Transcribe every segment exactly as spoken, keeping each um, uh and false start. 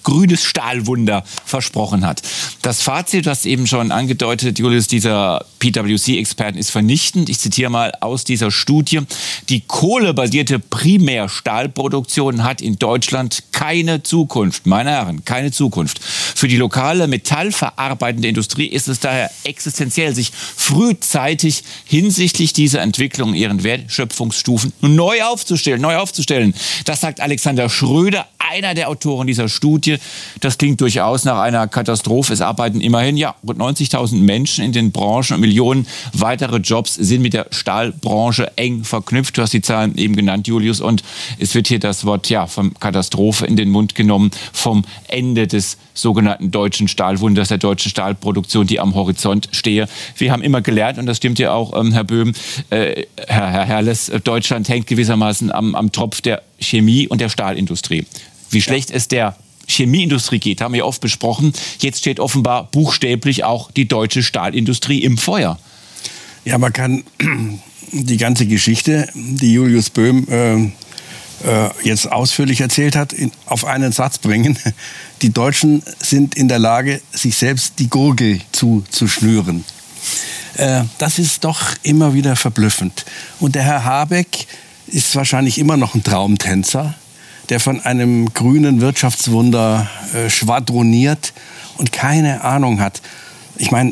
grünes Stahlwunder versprochen hat. Das Fazit, das eben schon angedeutet, Julius, dieser P W C-Experten ist vernichtend. Ich zitiere mal aus dieser Studie. Die kohlebasierte Primärstahlproduktion hat in Deutschland keine Zukunft. Meine Herren, keine Zukunft. Für die lokale metallverarbeitende Industrie ist es daher existenziell, sich frühzeitig hinsichtlich dieser Entwicklung in ihren Wertschöpfungsstufen neu aufzustellen, neu aufzustellen. Das sagt Alexander Schröder, einer der Autoren dieser Studie. Das klingt durchaus nach einer Katastrophe. Es arbeiten immerhin ja, rund neunzigtausend Menschen in den Branchen und Millionen weitere Jobs sind mit der Stahlbranche eng verknüpft. Du hast die Zahlen eben genannt, Julius. Und es wird hier das Wort ja, von Katastrophe in den Mund genommen, vom Ende des sogenannten deutschen Stahlwunders, der deutschen Stahlproduktion, die am Horizont stehe. Wir haben immer gelernt, und das stimmt ja auch, ähm, Herr Böhm, äh, Herr, Herr Herles, Deutschland hängt gewissermaßen am, am Tropf der Chemie- und der Stahlindustrie. Wie schlecht es der Chemieindustrie geht, haben wir oft besprochen. Jetzt steht offenbar buchstäblich auch die deutsche Stahlindustrie im Feuer. Ja, man kann die ganze Geschichte, die Julius Böhm äh, äh, jetzt ausführlich erzählt hat, in, auf einen Satz bringen. Die Deutschen sind in der Lage, sich selbst die Gurgel zuzuschnüren. Äh, das ist doch immer wieder verblüffend. Und der Herr Habeck ist wahrscheinlich immer noch ein Traumtänzer, der von einem grünen Wirtschaftswunder äh, schwadroniert und keine Ahnung hat. Ich meine,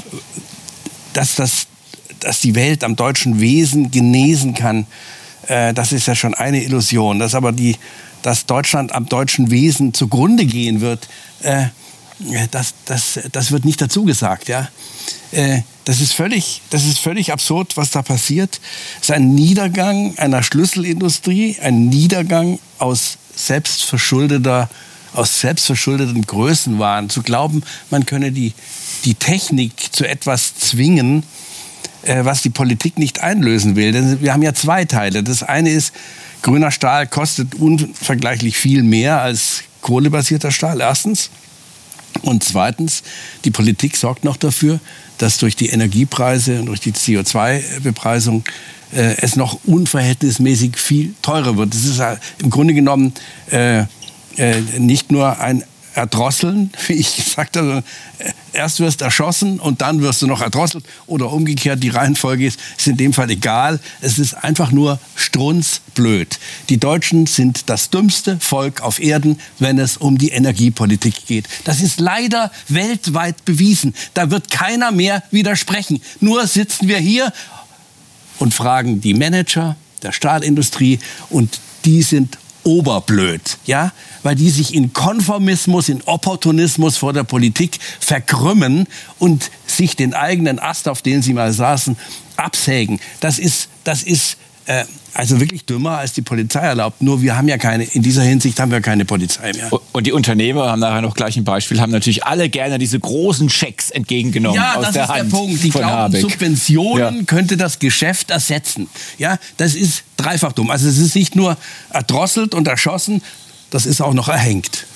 dass, das, dass die Welt am deutschen Wesen genesen kann, äh, das ist ja schon eine Illusion. Dass aber die, dass Deutschland am deutschen Wesen zugrunde gehen wird, äh, das, das, das wird nicht dazu gesagt. Ja? Äh, das ist völlig, das ist völlig absurd, was da passiert. Es ist ein Niedergang einer Schlüsselindustrie, ein Niedergang aus selbstverschuldeter, aus selbstverschuldeten Größenwahn. Zu glauben, man könne die, die Technik zu etwas zwingen, äh, was die Politik nicht einlösen will. Denn wir haben ja zwei Teile. Das eine ist, grüner Stahl kostet unvergleichlich viel mehr als kohlebasierter Stahl, erstens. Und zweitens, die Politik sorgt noch dafür, dass durch die Energiepreise und durch die C O zwei Bepreisung äh, es noch unverhältnismäßig viel teurer wird. Das ist äh, im Grunde genommen äh, äh, nicht nur ein Erdrosseln, wie ich gesagt habe, äh, erst wirst du erschossen und dann wirst du noch erdrosselt oder umgekehrt, die Reihenfolge ist, ist in dem Fall egal. Es ist einfach nur strunzblöd. Die Deutschen sind das dümmste Volk auf Erden, wenn es um die Energiepolitik geht. Das ist leider weltweit bewiesen. Da wird keiner mehr widersprechen. Nur sitzen wir hier und fragen die Manager der Stahlindustrie und die sind oberblöd, ja, weil die sich in Konformismus, in Opportunismus vor der Politik verkrümmen und sich den eigenen Ast, auf den sie mal saßen, absägen. Das ist, das ist äh, also wirklich dümmer, als die Polizei erlaubt. Nur wir haben ja keine, in dieser Hinsicht haben wir keine Polizei mehr. Und die Unternehmer, haben nachher noch gleich ein Beispiel, haben natürlich alle gerne diese großen Schecks entgegengenommen ja, aus der Hand. Ja, das ist der Punkt. Die glauben, Habeck. Subventionen ja. könnte das Geschäft ersetzen. Ja, das ist dreifach dumm. Also es ist nicht nur erdrosselt und erschossen, das ist auch noch erhängt.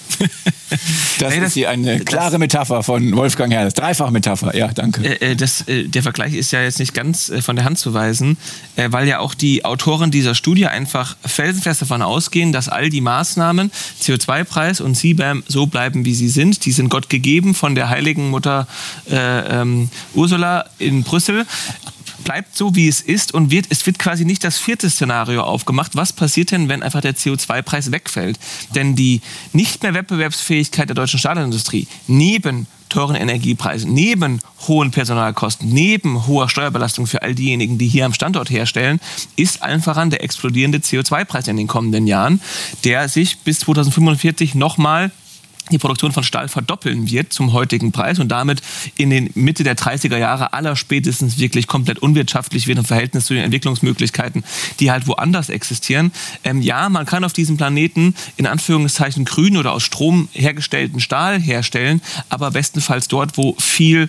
Das ist hier eine klare Metapher von Wolfgang Herles. Dreifach Metapher, ja, danke. Äh, das, äh, der Vergleich ist ja jetzt nicht ganz äh, von der Hand zu weisen, äh, weil ja auch die Autoren dieser Studie einfach felsenfest davon ausgehen, dass all die Maßnahmen, C O zwei Preis und C B A M, so bleiben, wie sie sind. Die sind Gott gegeben von der heiligen Mutter äh, ähm, Ursula in Brüssel. Bleibt so, wie es ist und wird, es wird quasi nicht das vierte Szenario aufgemacht. Was passiert denn, wenn einfach der C O zwei Preis wegfällt? Denn die nicht mehr Wettbewerbsfähigkeit der deutschen Stahlindustrie neben teuren Energiepreisen, neben hohen Personalkosten, neben hoher Steuerbelastung für all diejenigen, die hier am Standort herstellen, ist allen voran der explodierende C O zwei Preis in den kommenden Jahren, der sich bis zweitausendfünfundvierzig nochmal die Produktion von Stahl verdoppeln wird zum heutigen Preis und damit in den Mitte der dreißiger Jahre allerspätestens wirklich komplett unwirtschaftlich wird im Verhältnis zu den Entwicklungsmöglichkeiten, die halt woanders existieren. Ähm, ja, man kann auf diesem Planeten in Anführungszeichen grün oder aus Strom hergestellten Stahl herstellen, aber bestenfalls dort, wo viel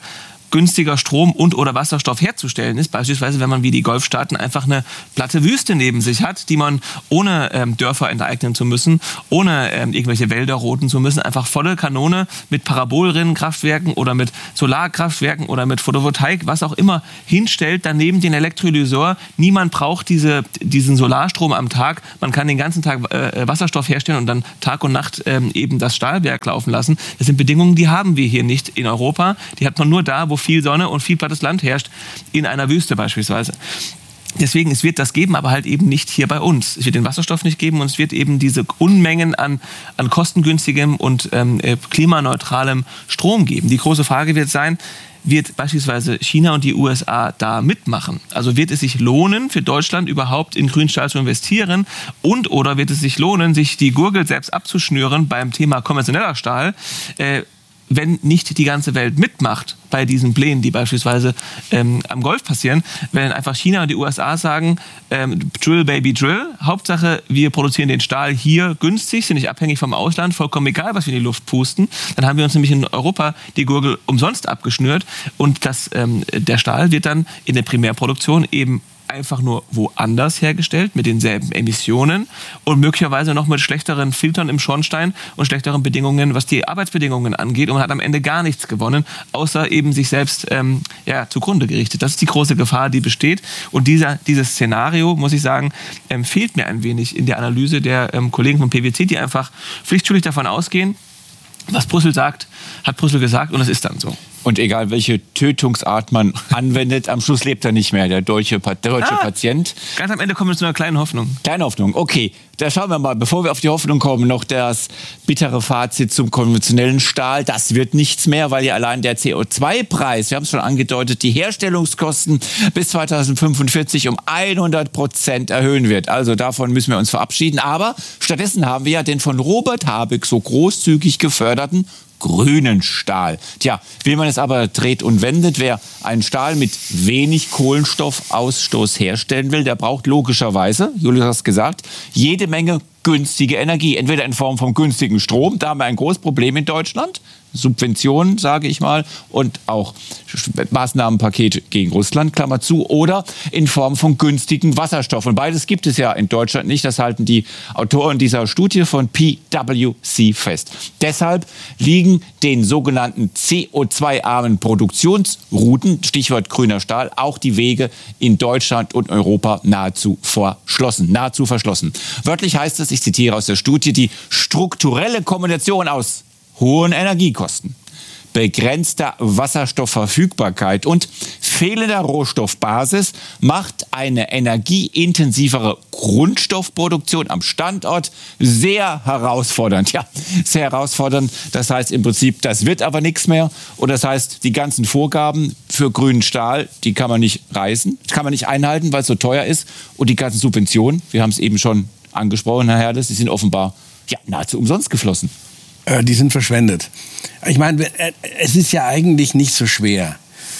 günstiger Strom und oder Wasserstoff herzustellen ist. Beispielsweise, wenn man wie die Golfstaaten einfach eine platte Wüste neben sich hat, die man ohne ähm, Dörfer enteignen zu müssen, ohne ähm, irgendwelche Wälder roden zu müssen, einfach volle Kanone mit Parabolrinnenkraftwerken oder mit Solarkraftwerken oder mit Photovoltaik, was auch immer, hinstellt, daneben den Elektrolyseur. Niemand braucht diese, diesen Solarstrom am Tag. Man kann den ganzen Tag äh, Wasserstoff herstellen und dann Tag und Nacht ähm, eben das Stahlwerk laufen lassen. Das sind Bedingungen, die haben wir hier nicht in Europa. Die hat man nur da, wo viel Sonne und viel plattes Land herrscht, in einer Wüste beispielsweise. Deswegen, es wird das geben, aber halt eben nicht hier bei uns. Es wird den Wasserstoff nicht geben und es wird eben diese Unmengen an, an kostengünstigem und ähm, klimaneutralem Strom geben. Die große Frage wird sein, wird beispielsweise China und die U S A da mitmachen? Also wird es sich lohnen, für Deutschland überhaupt in Grünstahl zu investieren und oder wird es sich lohnen, sich die Gurgel selbst abzuschnüren beim Thema konventioneller Stahl, äh, wenn nicht die ganze Welt mitmacht bei diesen Plänen, die beispielsweise ähm, am Golf passieren, wenn einfach China und die U S A sagen, ähm, Drill, Baby, Drill, Hauptsache wir produzieren den Stahl hier günstig, sind nicht abhängig vom Ausland, vollkommen egal, was wir in die Luft pusten, dann haben wir uns nämlich in Europa die Gurgel umsonst abgeschnürt und das, ähm, der Stahl wird dann in der Primärproduktion eben einfach nur woanders hergestellt, mit denselben Emissionen und möglicherweise noch mit schlechteren Filtern im Schornstein und schlechteren Bedingungen, was die Arbeitsbedingungen angeht. Und man hat am Ende gar nichts gewonnen, außer eben sich selbst ähm, ja, zugrunde gerichtet. Das ist die große Gefahr, die besteht. Und dieser, dieses Szenario, muss ich sagen, ähm, fehlt mir ein wenig in der Analyse der ähm, Kollegen von P W C, die einfach pflichtschuldig davon ausgehen, was Brüssel sagt, hat Brüssel gesagt und es ist dann so. Und egal, welche Tötungsart man anwendet, am Schluss lebt er nicht mehr, der deutsche, der deutsche ah, Patient. Ganz am Ende kommen wir zu einer kleinen Hoffnung. Kleine Hoffnung, okay. Da schauen wir mal, bevor wir auf die Hoffnung kommen, noch das bittere Fazit zum konventionellen Stahl. Das wird nichts mehr, weil ja allein der C O zwei Preis, wir haben es schon angedeutet, die Herstellungskosten bis zweitausendfünfundvierzig um hundert Prozent erhöhen wird. Also davon müssen wir uns verabschieden. Aber stattdessen haben wir ja den von Robert Habeck so großzügig geförderten grünen Stahl. Tja, wie man es aber dreht und wendet, wer einen Stahl mit wenig Kohlenstoffausstoß herstellen will, der braucht logischerweise, Julius hat es gesagt, jede Menge günstige Energie. Entweder in Form von günstigem Strom, da haben wir ein großes Problem in Deutschland, Subventionen, sage ich mal, und auch Maßnahmenpaket gegen Russland, Klammer zu, oder in Form von günstigem Wasserstoff. Und beides gibt es ja in Deutschland nicht. Das halten die Autoren dieser Studie von P W C fest. Deshalb liegen den sogenannten C O zwei armen Produktionsrouten, Stichwort grüner Stahl, auch die Wege in Deutschland und Europa nahezu verschlossen. Nahezu verschlossen. Wörtlich heißt es, ich zitiere aus der Studie, die strukturelle Kombination aus hohen Energiekosten, begrenzter Wasserstoffverfügbarkeit und fehlender Rohstoffbasis macht eine energieintensivere Grundstoffproduktion am Standort sehr herausfordernd. Ja, sehr herausfordernd. Das heißt im Prinzip, das wird aber nichts mehr. Und das heißt, die ganzen Vorgaben für grünen Stahl, die kann man nicht reißen, kann man nicht einhalten, weil es so teuer ist. Und die ganzen Subventionen, wir haben es eben schon angesprochen, Herr Herdes, die sind offenbar ja, nahezu umsonst geflossen. Die sind verschwendet. Ich meine, es ist ja eigentlich nicht so schwer.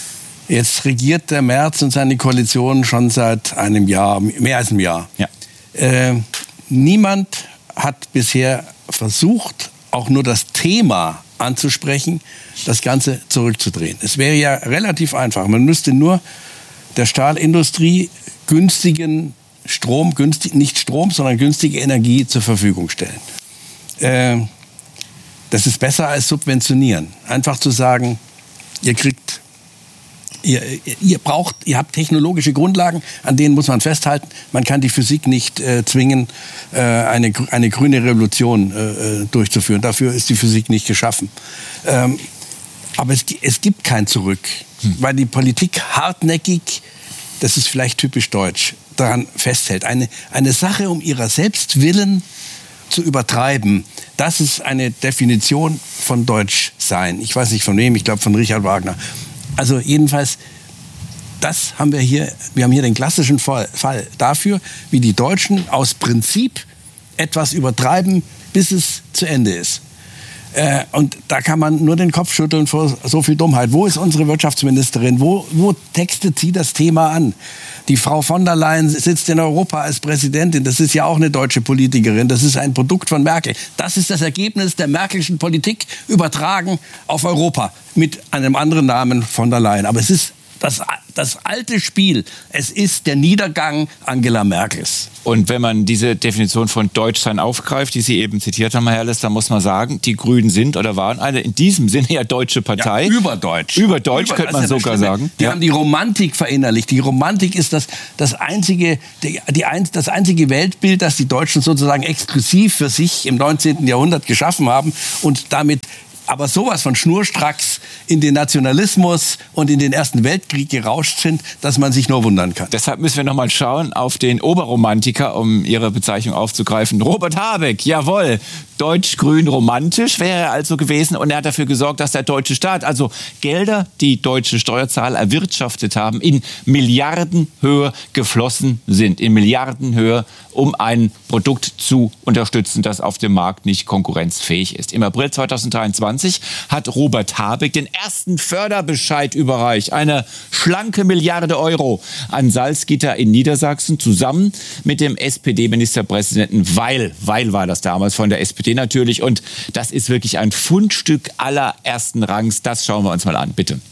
Jetzt regiert der Merz und seine Koalition schon seit einem Jahr, mehr als einem Jahr. Ja. Äh, niemand hat bisher versucht, auch nur das Thema anzusprechen, das Ganze zurückzudrehen. Es wäre ja relativ einfach. Man müsste nur der Stahlindustrie günstigen Strom, günstig, nicht Strom, sondern günstige Energie zur Verfügung stellen. Äh, Das ist besser als subventionieren. Einfach zu sagen, ihr kriegt, ihr, ihr braucht, ihr habt technologische Grundlagen, an denen muss man festhalten. Man kann die Physik nicht äh, zwingen, äh, eine, eine grüne Revolution äh, durchzuführen. Dafür ist die Physik nicht geschaffen. Ähm, aber es, es gibt kein Zurück, hm. weil die Politik hartnäckig, das ist vielleicht typisch deutsch, daran festhält. Eine, eine Sache um ihrer selbst willen zu übertreiben, das ist eine Definition von Deutschsein. Ich weiß nicht von wem, ich glaube von Richard Wagner. Also jedenfalls, das haben wir hier, wir haben hier den klassischen Fall, Fall dafür, wie die Deutschen aus Prinzip etwas übertreiben, bis es zu Ende ist. Äh, und da kann man nur den Kopf schütteln vor so viel Dummheit. Wo ist unsere Wirtschaftsministerin? Wo, wo textet sie das Thema an? Die Frau von der Leyen sitzt in Europa als Präsidentin. Das ist ja auch eine deutsche Politikerin. Das ist ein Produkt von Merkel. Das ist das Ergebnis der Merkelschen Politik übertragen auf Europa mit einem anderen Namen von der Leyen. Aber es ist das, das alte Spiel. Es ist der Niedergang Angela Merkels. Und wenn man diese Definition von Deutschsein aufgreift, die Sie eben zitiert haben, Herr Herles, dann muss man sagen, die Grünen sind oder waren eine in diesem Sinne ja deutsche Partei. Ja, überdeutsch. Überdeutsch Über, könnte man sogar sagen. Die ja. haben die Romantik verinnerlicht. Die Romantik ist das, das, einzige, die, die ein, das einzige Weltbild, das die Deutschen sozusagen exklusiv für sich im neunzehnten Jahrhundert geschaffen haben und damit aber sowas von schnurstracks in den Nationalismus und in den Ersten Weltkrieg gerauscht sind, dass man sich nur wundern kann. Deshalb müssen wir noch mal schauen auf den Oberromantiker, um Ihre Bezeichnung aufzugreifen. Robert Habeck, jawohl, deutsch-grün romantisch wäre er also gewesen und er hat dafür gesorgt, dass der deutsche Staat, also Gelder, die deutsche Steuerzahler erwirtschaftet haben, in Milliardenhöhe geflossen sind. In Milliardenhöhe, um ein Produkt zu unterstützen, das auf dem Markt nicht konkurrenzfähig ist. Im April zweitausenddreiundzwanzig hat Robert Habeck den ersten Förderbescheid überreicht. Eine schlanke Milliarde Euro an Salzgitter in Niedersachsen zusammen mit dem S P D-Ministerpräsidenten Weil. Weil war das damals von der S P D natürlich. Und das ist wirklich ein Fundstück allerersten Rangs. Das schauen wir uns mal an, bitte.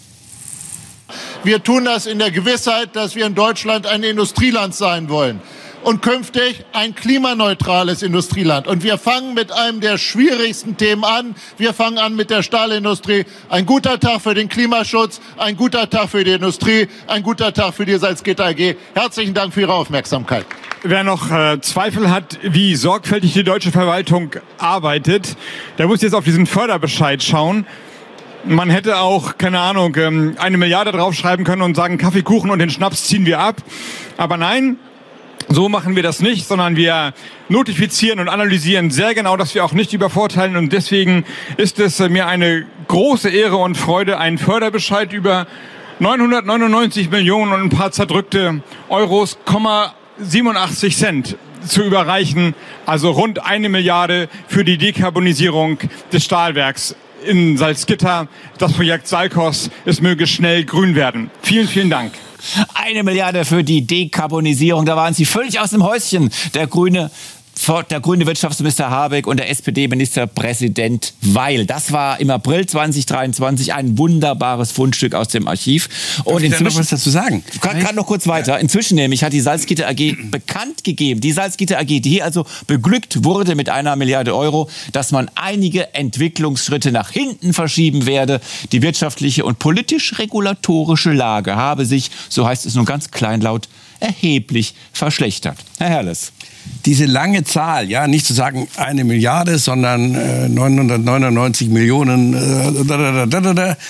Wir tun das in der Gewissheit, dass wir in Deutschland ein Industrieland sein wollen. Und künftig ein klimaneutrales Industrieland. Und wir fangen mit einem der schwierigsten Themen an. Wir fangen an mit der Stahlindustrie. Ein guter Tag für den Klimaschutz, ein guter Tag für die Industrie, ein guter Tag für die Salzgitter A G. Herzlichen Dank für Ihre Aufmerksamkeit. Wer noch äh, Zweifel hat, wie sorgfältig die deutsche Verwaltung arbeitet, der muss jetzt auf diesen Förderbescheid schauen. Man hätte auch, keine Ahnung, ähm, eine Milliarde draufschreiben können und sagen, Kaffeekuchen und den Schnaps ziehen wir ab. Aber nein, so machen wir das nicht, sondern wir notifizieren und analysieren sehr genau, dass wir auch nicht übervorteilen. Und deswegen ist es mir eine große Ehre und Freude, einen Förderbescheid über neunhundertneunundneunzig Millionen und ein paar zerdrückte Euros, siebenundachtzig Cent zu überreichen. Also rund eine Milliarde für die Dekarbonisierung des Stahlwerks in Salzgitter. Das Projekt Salzkos, es möge schnell grün werden. Vielen, vielen Dank. Eine Milliarde für die Dekarbonisierung. Da waren Sie völlig aus dem Häuschen. Der grüne, der grüne Wirtschaftsminister Habeck und der S P D-Ministerpräsident Weil. Das war im April zweitausenddreiundzwanzig ein wunderbares Fundstück aus dem Archiv. Und Darf ich da noch was dazu sagen? Ich kann gerade noch kurz weiter. Inzwischen nämlich hat die Salzgitter A G bekannt gegeben, die Salzgitter A G, die hier also beglückt wurde mit einer Milliarde Euro, dass man einige Entwicklungsschritte nach hinten verschieben werde. Die wirtschaftliche und politisch-regulatorische Lage habe sich, so heißt es nun ganz kleinlaut, erheblich verschlechtert. Herr Herles. Diese lange Zahl, ja, nicht zu sagen eine Milliarde, sondern äh, neunhundertneunundneunzig Millionen, äh, da, da, da, da, da.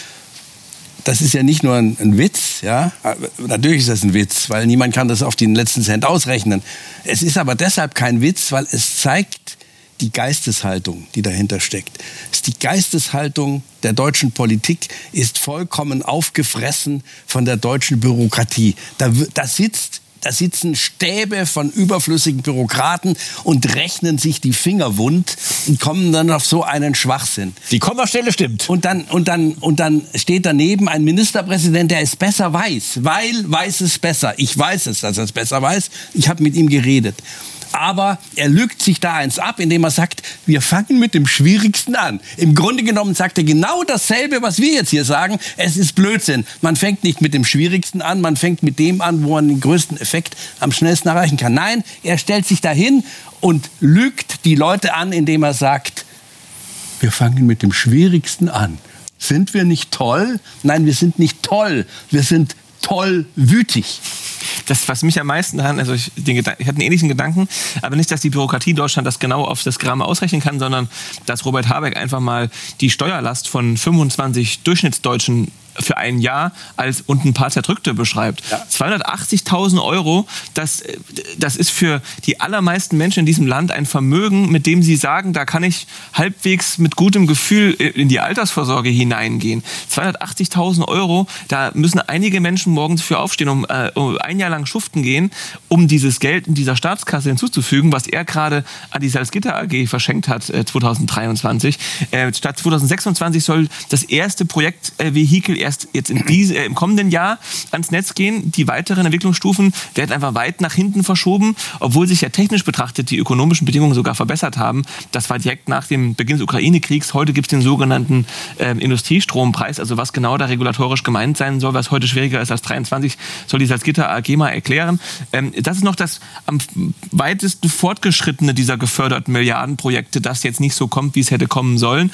Das ist ja nicht nur ein, ein Witz, ja. Natürlich ist das ein Witz, weil niemand kann das auf den letzten Cent ausrechnen. Es ist aber deshalb kein Witz, weil es zeigt die Geisteshaltung, die dahinter steckt. Die Geisteshaltung der deutschen Politik ist vollkommen aufgefressen von der deutschen Bürokratie. Da, da sitzt Da sitzen Stäbe von überflüssigen Bürokraten und rechnen sich die Finger wund und kommen dann auf so einen Schwachsinn. Die Kommastelle stimmt. Und dann, und dann, und dann steht daneben ein Ministerpräsident, der es besser weiß. Weil weiß es besser. Ich weiß es, dass er es besser weiß. Ich habe mit ihm geredet. Aber er lügt sich da eins ab, indem er sagt, wir fangen mit dem Schwierigsten an. Im Grunde genommen sagt er genau dasselbe, was wir jetzt hier sagen. Es ist Blödsinn. Man fängt nicht mit dem Schwierigsten an, man fängt mit dem an, wo man den größten Effekt am schnellsten erreichen kann. Nein, er stellt sich dahin und lügt die Leute an, indem er sagt, wir fangen mit dem Schwierigsten an. Sind wir nicht toll? Nein, wir sind nicht toll. Wir sind tollwütig. Das, was mich am meisten daran, also ich, den, ich hatte einen ähnlichen Gedanken, aber nicht, dass die Bürokratie Deutschland das genau auf das Gramm ausrechnen kann, sondern dass Robert Habeck einfach mal die Steuerlast von fünfundzwanzig Durchschnittsdeutschen für ein Jahr als und ein paar Zerdrückte beschreibt. Ja. zweihundertachtzigtausend Euro, das, das ist für die allermeisten Menschen in diesem Land ein Vermögen, mit dem sie sagen, da kann ich halbwegs mit gutem Gefühl in die Altersvorsorge hineingehen. zweihundertachtzigtausend Euro, da müssen einige Menschen morgens für aufstehen, um, äh, um ein Jahr lang schuften gehen, um dieses Geld in dieser Staatskasse hinzuzufügen, was er gerade an die Salzgitter A G verschenkt hat äh, zweitausenddreiundzwanzig. Äh, statt zweitausendsechsundzwanzig soll das erste Projektvehikel äh, erst jetzt in diese, äh, im kommenden Jahr ans Netz gehen. Die weiteren Entwicklungsstufen werden einfach weit nach hinten verschoben, obwohl sich ja technisch betrachtet die ökonomischen Bedingungen sogar verbessert haben. Das war direkt nach dem Beginn des Ukraine-Kriegs. Heute gibt es den sogenannten äh, Industriestrompreis. Also was genau da regulatorisch gemeint sein soll, was heute schwieriger ist als dreiundzwanzig, soll die Salzgitter A G mal erklären. Ähm, das ist noch das am weitesten fortgeschrittene dieser geförderten Milliardenprojekte, das jetzt nicht so kommt, wie es hätte kommen sollen.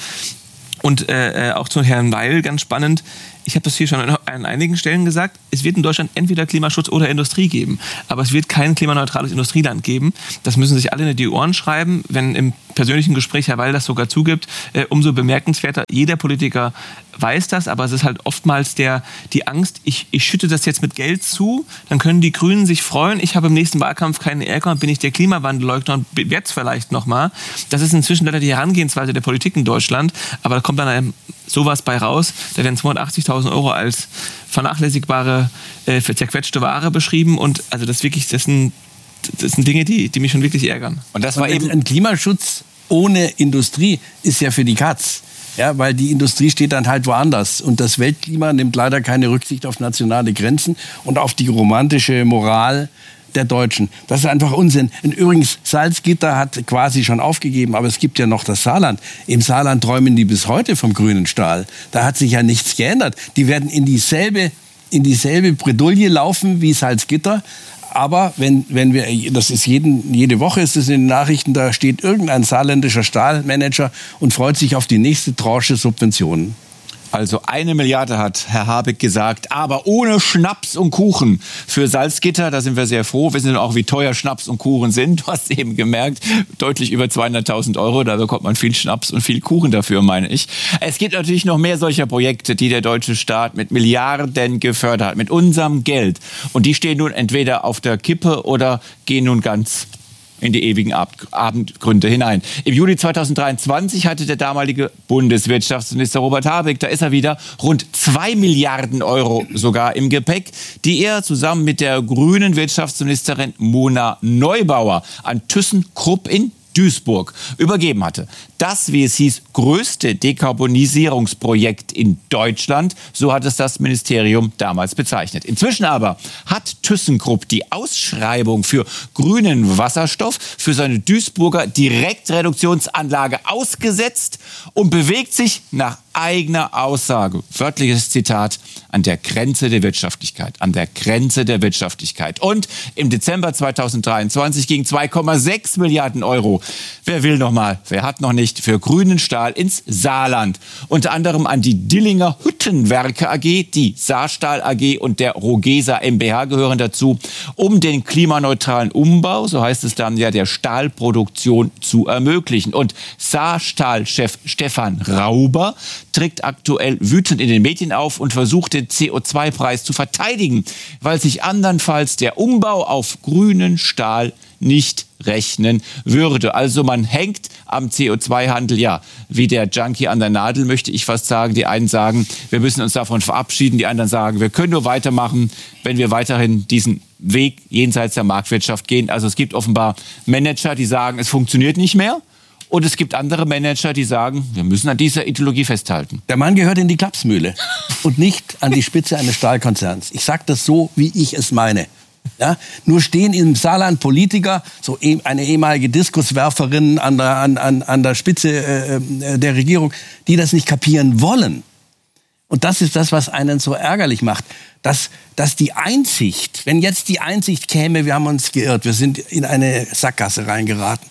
Und äh, auch zu Herrn Weil, ganz spannend, ich habe das hier schon an einigen Stellen gesagt, es wird in Deutschland entweder Klimaschutz oder Industrie geben. Aber es wird kein klimaneutrales Industrieland geben. Das müssen sich alle in die Ohren schreiben. Wenn im persönlichen Gespräch Herr Weil das sogar zugibt, äh, umso bemerkenswerter. Jeder Politiker weiß das, aber es ist halt oftmals der, die Angst, ich, ich schütte das jetzt mit Geld zu, dann können die Grünen sich freuen, ich habe im nächsten Wahlkampf keinen Ärger und bin ich der Klimawandelleugner und werde es vielleicht nochmal. Das ist inzwischen leider die Herangehensweise der Politik in Deutschland, aber da kommt dann einem sowas bei raus. Da werden zweihundertachtzigtausend Euro als vernachlässigbare, äh, zerquetschte Ware beschrieben und also das wirklich, das sind, das sind Dinge, die, die mich schon wirklich ärgern. Und das war eben ein Klimaschutz ohne Industrie ist ja für die Katz. Ja, weil die Industrie steht dann halt woanders. Und das Weltklima nimmt leider keine Rücksicht auf nationale Grenzen und auf die romantische Moral der Deutschen. Das ist einfach Unsinn. Und übrigens, Salzgitter hat quasi schon aufgegeben, aber es gibt ja noch das Saarland. Im Saarland träumen die bis heute vom grünen Stahl. Da hat sich ja nichts geändert. Die werden in dieselbe, in dieselbe Bredouille laufen wie Salzgitter. Aber wenn, wenn wir, das ist jeden, jede Woche ist es in den Nachrichten, da steht irgendein saarländischer Stahlmanager und freut sich auf die nächste Tranche Subventionen. Also eine Milliarde hat Herr Habeck gesagt, aber ohne Schnaps und Kuchen. Für Salzgitter, da sind wir sehr froh. Wir wissen auch, wie teuer Schnaps und Kuchen sind. Du hast eben gemerkt, deutlich über zweihunderttausend Euro. Da bekommt man viel Schnaps und viel Kuchen dafür, meine ich. Es gibt natürlich noch mehr solcher Projekte, die der deutsche Staat mit Milliarden gefördert hat, mit unserem Geld. Und die stehen nun entweder auf der Kippe oder gehen nun ganz in die ewigen Abendgründe hinein. Im Juli zweitausenddreiundzwanzig hatte der damalige Bundeswirtschaftsminister Robert Habeck, da ist er wieder, rund zwei Milliarden Euro sogar im Gepäck, die er zusammen mit der grünen Wirtschaftsministerin Mona Neubauer an ThyssenKrupp in Duisburg übergeben hatte. Das, wie es hieß, größte Dekarbonisierungsprojekt in Deutschland, so hat es das Ministerium damals bezeichnet. Inzwischen aber hat ThyssenKrupp die Ausschreibung für grünen Wasserstoff für seine Duisburger Direktreduktionsanlage ausgesetzt und bewegt sich nach eigener Aussage, wörtliches Zitat, an der Grenze der Wirtschaftlichkeit, an der Grenze der Wirtschaftlichkeit. Und im Dezember zweitausenddreiundzwanzig ging zwei Komma sechs Milliarden Euro. Wer will noch mal, wer hat noch nicht, für grünen Stahl ins Saarland. Unter anderem an die Dillinger Hüttenwerke A G, die Saarstahl A G und der Rogesa M B H gehören dazu, um den klimaneutralen Umbau, so heißt es dann ja, der Stahlproduktion zu ermöglichen. Und Saarstahl-Chef Stefan Rauber tritt aktuell wütend in den Medien auf und versucht, den C O zwei Preis zu verteidigen, weil sich andernfalls der Umbau auf grünen Stahl nicht rechnen würde. Also man hängt am C O zwei Handel, ja, wie der Junkie an der Nadel, möchte ich fast sagen. Die einen sagen, wir müssen uns davon verabschieden. Die anderen sagen, wir können nur weitermachen, wenn wir weiterhin diesen Weg jenseits der Marktwirtschaft gehen. Also es gibt offenbar Manager, die sagen, es funktioniert nicht mehr. Und es gibt andere Manager, die sagen, wir müssen an dieser Ideologie festhalten. Der Mann gehört in die Klapsmühle und nicht an die Spitze eines Stahlkonzerns. Ich sage das so, wie ich es meine. Ja? Nur stehen im Saarland Politiker, so eine ehemalige Diskuswerferin an der, an, an, an der Spitze äh, der Regierung, die das nicht kapieren wollen. Und das ist das, was einen so ärgerlich macht. Dass, dass die Einsicht, wenn jetzt die Einsicht käme, wir haben uns geirrt, wir sind in eine Sackgasse reingeraten.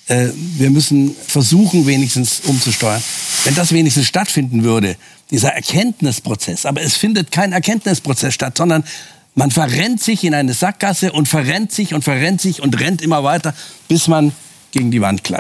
Wir müssen versuchen, wenigstens umzusteuern. Wenn das wenigstens stattfinden würde, dieser Erkenntnisprozess. Aber es findet kein Erkenntnisprozess statt, sondern man verrennt sich in eine Sackgasse und verrennt sich und verrennt sich und rennt immer weiter, bis man gegen die Wand klatscht.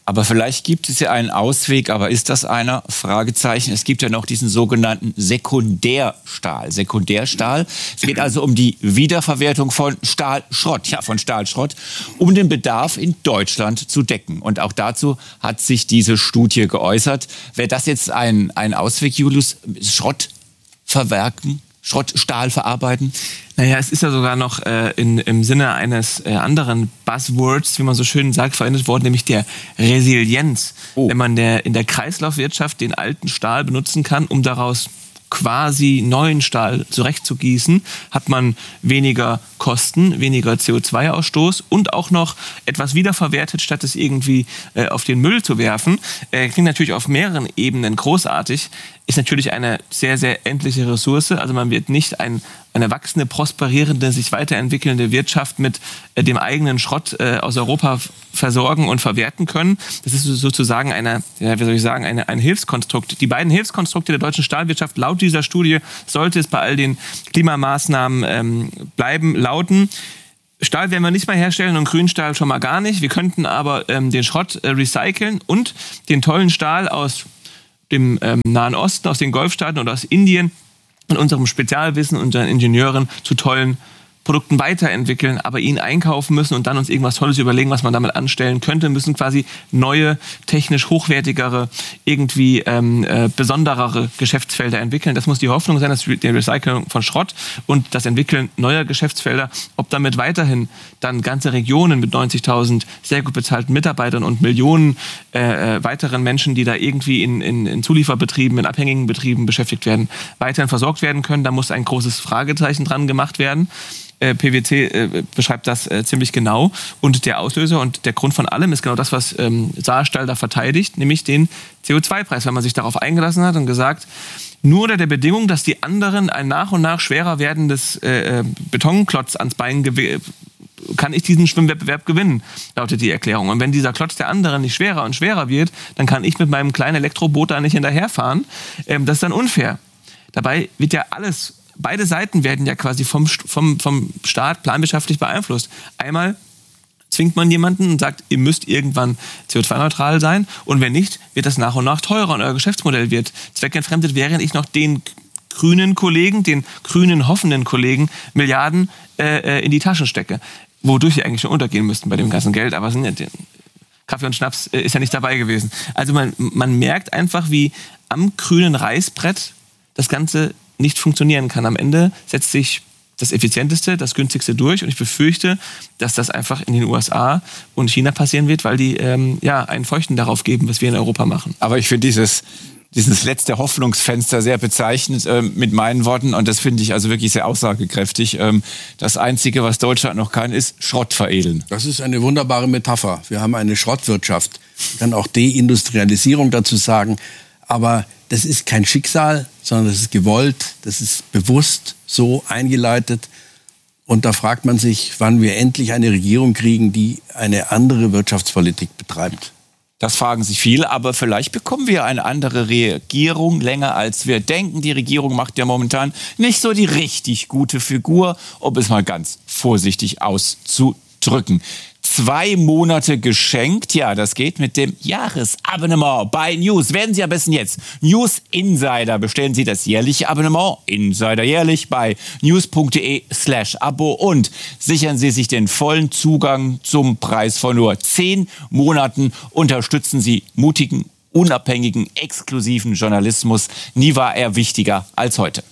Aber vielleicht gibt es ja einen Ausweg, aber ist das einer? Fragezeichen. Es gibt ja noch diesen sogenannten Sekundärstahl. Sekundärstahl. Es geht also um die Wiederverwertung von Stahlschrott, ja, von Stahlschrott, um den Bedarf in Deutschland zu decken. Und auch dazu hat sich diese Studie geäußert. Wäre das jetzt ein, ein Ausweg, Julius? Schrott verwerken? Schrottstahl verarbeiten? Naja, es ist ja sogar noch äh, in, im Sinne eines äh, anderen Buzzwords, wie man so schön sagt, verwendet worden, nämlich der Resilienz. Oh. Wenn man der, in der Kreislaufwirtschaft den alten Stahl benutzen kann, um daraus quasi neuen Stahl zurechtzugießen, hat man weniger Kosten, weniger C O zwei Ausstoß und auch noch etwas wiederverwertet, statt es irgendwie äh, auf den Müll zu werfen. Äh, klingt natürlich auf mehreren Ebenen großartig, ist natürlich eine sehr, sehr endliche Ressource. Also man wird nicht ein, eine wachsende, prosperierende, sich weiterentwickelnde Wirtschaft mit äh, dem eigenen Schrott äh, aus Europa versorgen und verwerten können. Das ist sozusagen eine, ja, wie soll ich sagen, eine, ein Hilfskonstrukt. Die beiden Hilfskonstrukte der deutschen Stahlwirtschaft laut dieser Studie, sollte es bei all den Klimamaßnahmen ähm, bleiben, lauten: Stahl werden wir nicht mehr herstellen und Grünstahl schon mal gar nicht. Wir könnten aber ähm, den Schrott äh, recyceln und den tollen Stahl aus dem ähm, Nahen Osten, aus den Golfstaaten und aus Indien und unserem Spezialwissen, unseren Ingenieuren zu tollen Produkten weiterentwickeln, aber ihn einkaufen müssen und dann uns irgendwas Tolles überlegen, was man damit anstellen könnte, müssen quasi neue, technisch hochwertigere, irgendwie ähm, äh, besonderere Geschäftsfelder entwickeln. Das muss die Hoffnung sein, dass die Recycling von Schrott und das Entwickeln neuer Geschäftsfelder, ob damit weiterhin dann ganze Regionen mit neunzigtausend sehr gut bezahlten Mitarbeitern und Millionen äh, weiteren Menschen, die da irgendwie in, in, in Zulieferbetrieben, in abhängigen Betrieben beschäftigt werden, weiterhin versorgt werden können. Da muss ein großes Fragezeichen dran gemacht werden. P W C äh, beschreibt das äh, ziemlich genau. Und der Auslöser und der Grund von allem ist genau das, was ähm, Saarstahl da verteidigt, nämlich den C O zwei Preis, wenn man sich darauf eingelassen hat und gesagt, nur unter der Bedingung, dass die anderen ein nach und nach schwerer werdendes äh, Betonklotz ans Bein gew- kann ich diesen Schwimmwettbewerb gewinnen, lautet die Erklärung. Und wenn dieser Klotz der anderen nicht schwerer und schwerer wird, dann kann ich mit meinem kleinen Elektroboot da nicht hinterherfahren. Ähm, das ist dann unfair. Dabei wird ja alles, beide Seiten werden ja quasi vom, vom, vom Staat planwirtschaftlich beeinflusst. Einmal zwingt man jemanden und sagt, ihr müsst irgendwann C O zwei neutral sein. Und wenn nicht, wird das nach und nach teurer und euer Geschäftsmodell wird zweckentfremdet, während ich noch den grünen Kollegen, den grünen hoffenden Kollegen Milliarden äh, in die Taschen stecke. Wodurch sie eigentlich schon untergehen müssten bei dem ganzen Geld. Aber sind ja, Kaffee und Schnaps äh, ist ja nicht dabei gewesen. Also man, man merkt einfach, wie am grünen Reißbrett das Ganze nicht funktionieren kann. Am Ende setzt sich das Effizienteste, das Günstigste durch. Und ich befürchte, dass das einfach in den U S A und China passieren wird, weil die ähm, ja, einen Feuchten darauf geben, was wir in Europa machen. Aber ich finde dieses, dieses letzte Hoffnungsfenster sehr bezeichnend äh, mit meinen Worten. Und das finde ich also wirklich sehr aussagekräftig. Ähm, das Einzige, was Deutschland noch kann, ist Schrott veredeln. Das ist eine wunderbare Metapher. Wir haben eine Schrottwirtschaft. Ich kann auch Deindustrialisierung dazu sagen. Aber das ist kein Schicksal, sondern das ist gewollt, das ist bewusst so eingeleitet. Und da fragt man sich, wann wir endlich eine Regierung kriegen, die eine andere Wirtschaftspolitik betreibt. Das fragen sich viele, aber vielleicht bekommen wir eine andere Regierung länger, als wir denken. Die Regierung macht ja momentan nicht so die richtig gute Figur, um es mal ganz vorsichtig auszudrücken. Zwei Monate geschenkt, ja, das geht mit dem Jahresabonnement bei News. Werden Sie am besten jetzt News Insider. Bestellen Sie das jährliche Abonnement Insider jährlich bei news.de slash Abo und sichern Sie sich den vollen Zugang zum Preis von nur zehn Monaten. Unterstützen Sie mutigen, unabhängigen, exklusiven Journalismus. Nie war er wichtiger als heute.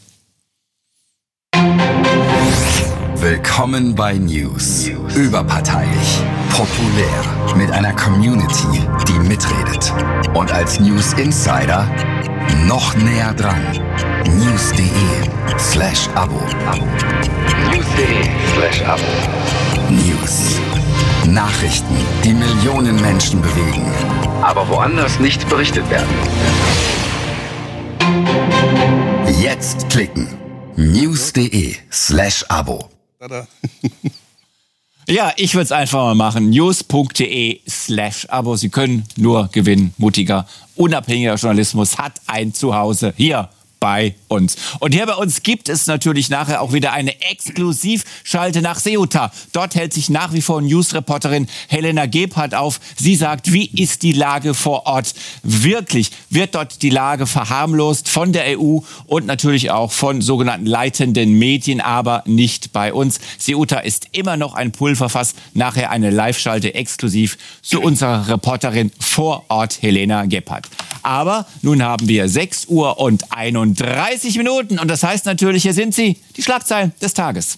Willkommen bei News. Überparteilich, populär, mit einer Community, die mitredet. Und als News Insider noch näher dran. news.de slash Abo. news.de slash Abo. News. Nachrichten, die Millionen Menschen bewegen. Aber woanders nicht berichtet werden. Jetzt klicken. news.de slash Abo. Ja, ich würde es einfach mal machen. news.de slash Abo. Sie können nur gewinnen. Mutiger, unabhängiger Journalismus hat ein Zuhause hier bei uns. Und hier bei uns gibt es natürlich nachher auch wieder eine Exklusivschalte nach Ceuta. Dort hält sich nach wie vor Newsreporterin Helena Gebhardt auf. Sie sagt, wie ist die Lage vor Ort wirklich? Wird dort die Lage verharmlost von der E U und natürlich auch von sogenannten leitenden Medien, aber nicht bei uns. Ceuta ist immer noch ein Pulverfass. Nachher eine Live-Schalte exklusiv zu unserer Reporterin vor Ort Helena Gebhardt. Aber nun haben wir sechs Uhr und einunddreißig Minuten und das heißt natürlich, hier sind sie, die Schlagzeilen des Tages.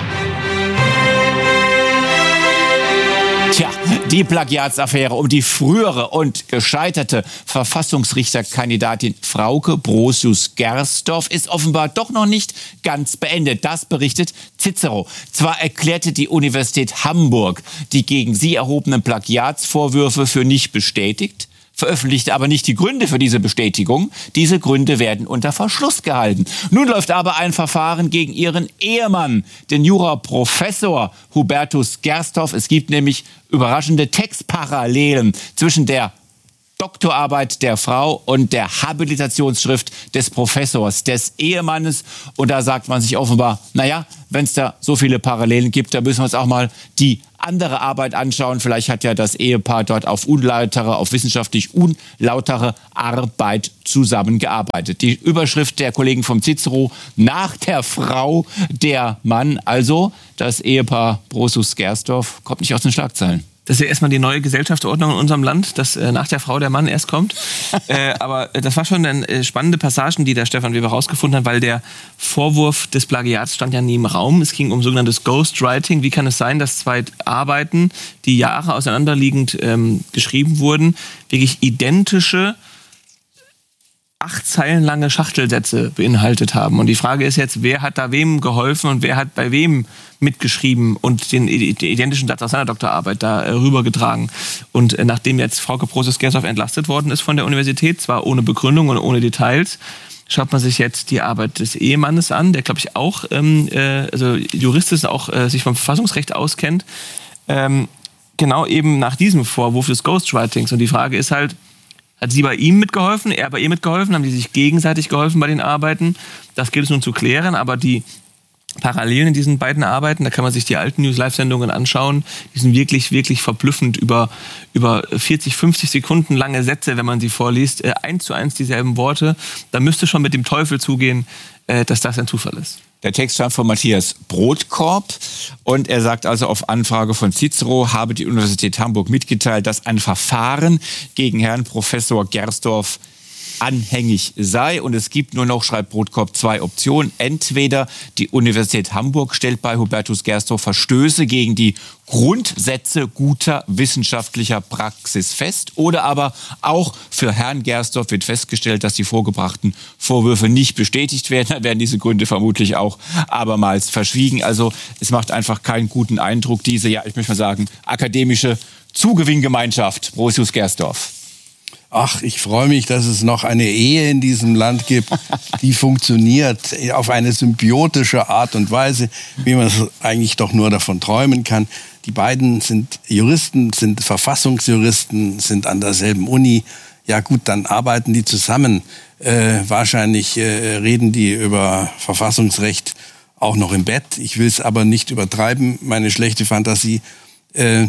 Tja, die Plagiatsaffäre um die frühere und gescheiterte Verfassungsrichterkandidatin Frauke Brosius-Gersdorf ist offenbar doch noch nicht ganz beendet. Das berichtet Cicero. Zwar erklärte die Universität Hamburg die gegen sie erhobenen Plagiatsvorwürfe für nicht bestätigt, veröffentlichte aber nicht die Gründe für diese Bestätigung. Diese Gründe werden unter Verschluss gehalten. Nun läuft aber ein Verfahren gegen ihren Ehemann, den Juraprofessor Hubertus Gersdorf. Es gibt nämlich überraschende Textparallelen zwischen der Doktorarbeit der Frau und der Habilitationsschrift des Professors, des Ehemannes. Und da sagt man sich offenbar, naja, wenn es da so viele Parallelen gibt, da müssen wir uns auch mal die andere Arbeit anschauen. Vielleicht hat ja das Ehepaar dort auf unlautere, auf wissenschaftlich unlautere Arbeit zusammengearbeitet. Die Überschrift der Kollegen vom Cicero: Nach der Frau der Mann. Also das Ehepaar Brosius-Gersdorf kommt nicht aus den Schlagzeilen. Das ist ja erstmal die neue Gesellschaftsordnung in unserem Land, dass äh, nach der Frau der Mann erst kommt. äh, aber das war schon eine äh, spannende Passagen, die der Stefan Weber rausgefunden hat, weil der Vorwurf des Plagiats stand ja nie im Raum. Es ging um sogenanntes Ghostwriting. Wie kann es sein, dass zwei Arbeiten, die Jahre auseinanderliegend ähm, geschrieben wurden, wirklich identische acht Zeilen lange Schachtelsätze beinhaltet haben. Und die Frage ist jetzt, wer hat da wem geholfen und wer hat bei wem mitgeschrieben und den identischen Satz aus seiner Doktorarbeit da äh, rübergetragen. Und äh, nachdem jetzt Frauke Brosius-Gersdorf entlastet worden ist von der Universität, zwar ohne Begründung und ohne Details, schaut man sich jetzt die Arbeit des Ehemannes an, der, glaube ich, auch ähm, äh, also Jurist ist, auch äh, sich vom Verfassungsrecht auskennt. Ähm, genau eben nach diesem Vorwurf des Ghostwritings. Und die Frage ist halt, hat sie bei ihm mitgeholfen, er bei ihr mitgeholfen? Haben die sich gegenseitig geholfen bei den Arbeiten? Das gilt es nun zu klären, aber die Parallelen in diesen beiden Arbeiten, da kann man sich die alten News-Live-Sendungen anschauen, die sind wirklich, wirklich verblüffend über, über vierzig, fünfzig Sekunden lange Sätze, wenn man sie vorliest, äh, eins zu eins dieselben Worte. Da müsste schon mit dem Teufel zugehen, äh, dass das ein Zufall ist. Der Text stammt von Matthias Brotkorb und er sagt also auf Anfrage von Cicero, habe die Universität Hamburg mitgeteilt, dass ein Verfahren gegen Herrn Professor Gersdorf anhängig sei. Und es gibt nur noch, schreibt Brotkorb, zwei Optionen. Entweder die Universität Hamburg stellt bei Hubertus Gersdorf Verstöße gegen die Grundsätze guter wissenschaftlicher Praxis fest. Oder aber auch für Herrn Gersdorf wird festgestellt, dass die vorgebrachten Vorwürfe nicht bestätigt werden. Dann werden diese Gründe vermutlich auch abermals verschwiegen. Also es macht einfach keinen guten Eindruck, diese, ja, ich möchte mal sagen, akademische Zugewinngemeinschaft Brosius Gersdorf. Ach, ich freue mich, dass es noch eine Ehe in diesem Land gibt, die funktioniert auf eine symbiotische Art und Weise, wie man es eigentlich doch nur davon träumen kann. Die beiden sind Juristen, sind Verfassungsjuristen, sind an derselben Uni. Ja gut, dann arbeiten die zusammen. Äh, wahrscheinlich äh, reden die über Verfassungsrecht auch noch im Bett. Ich will es aber nicht übertreiben, meine schlechte Fantasie. Äh,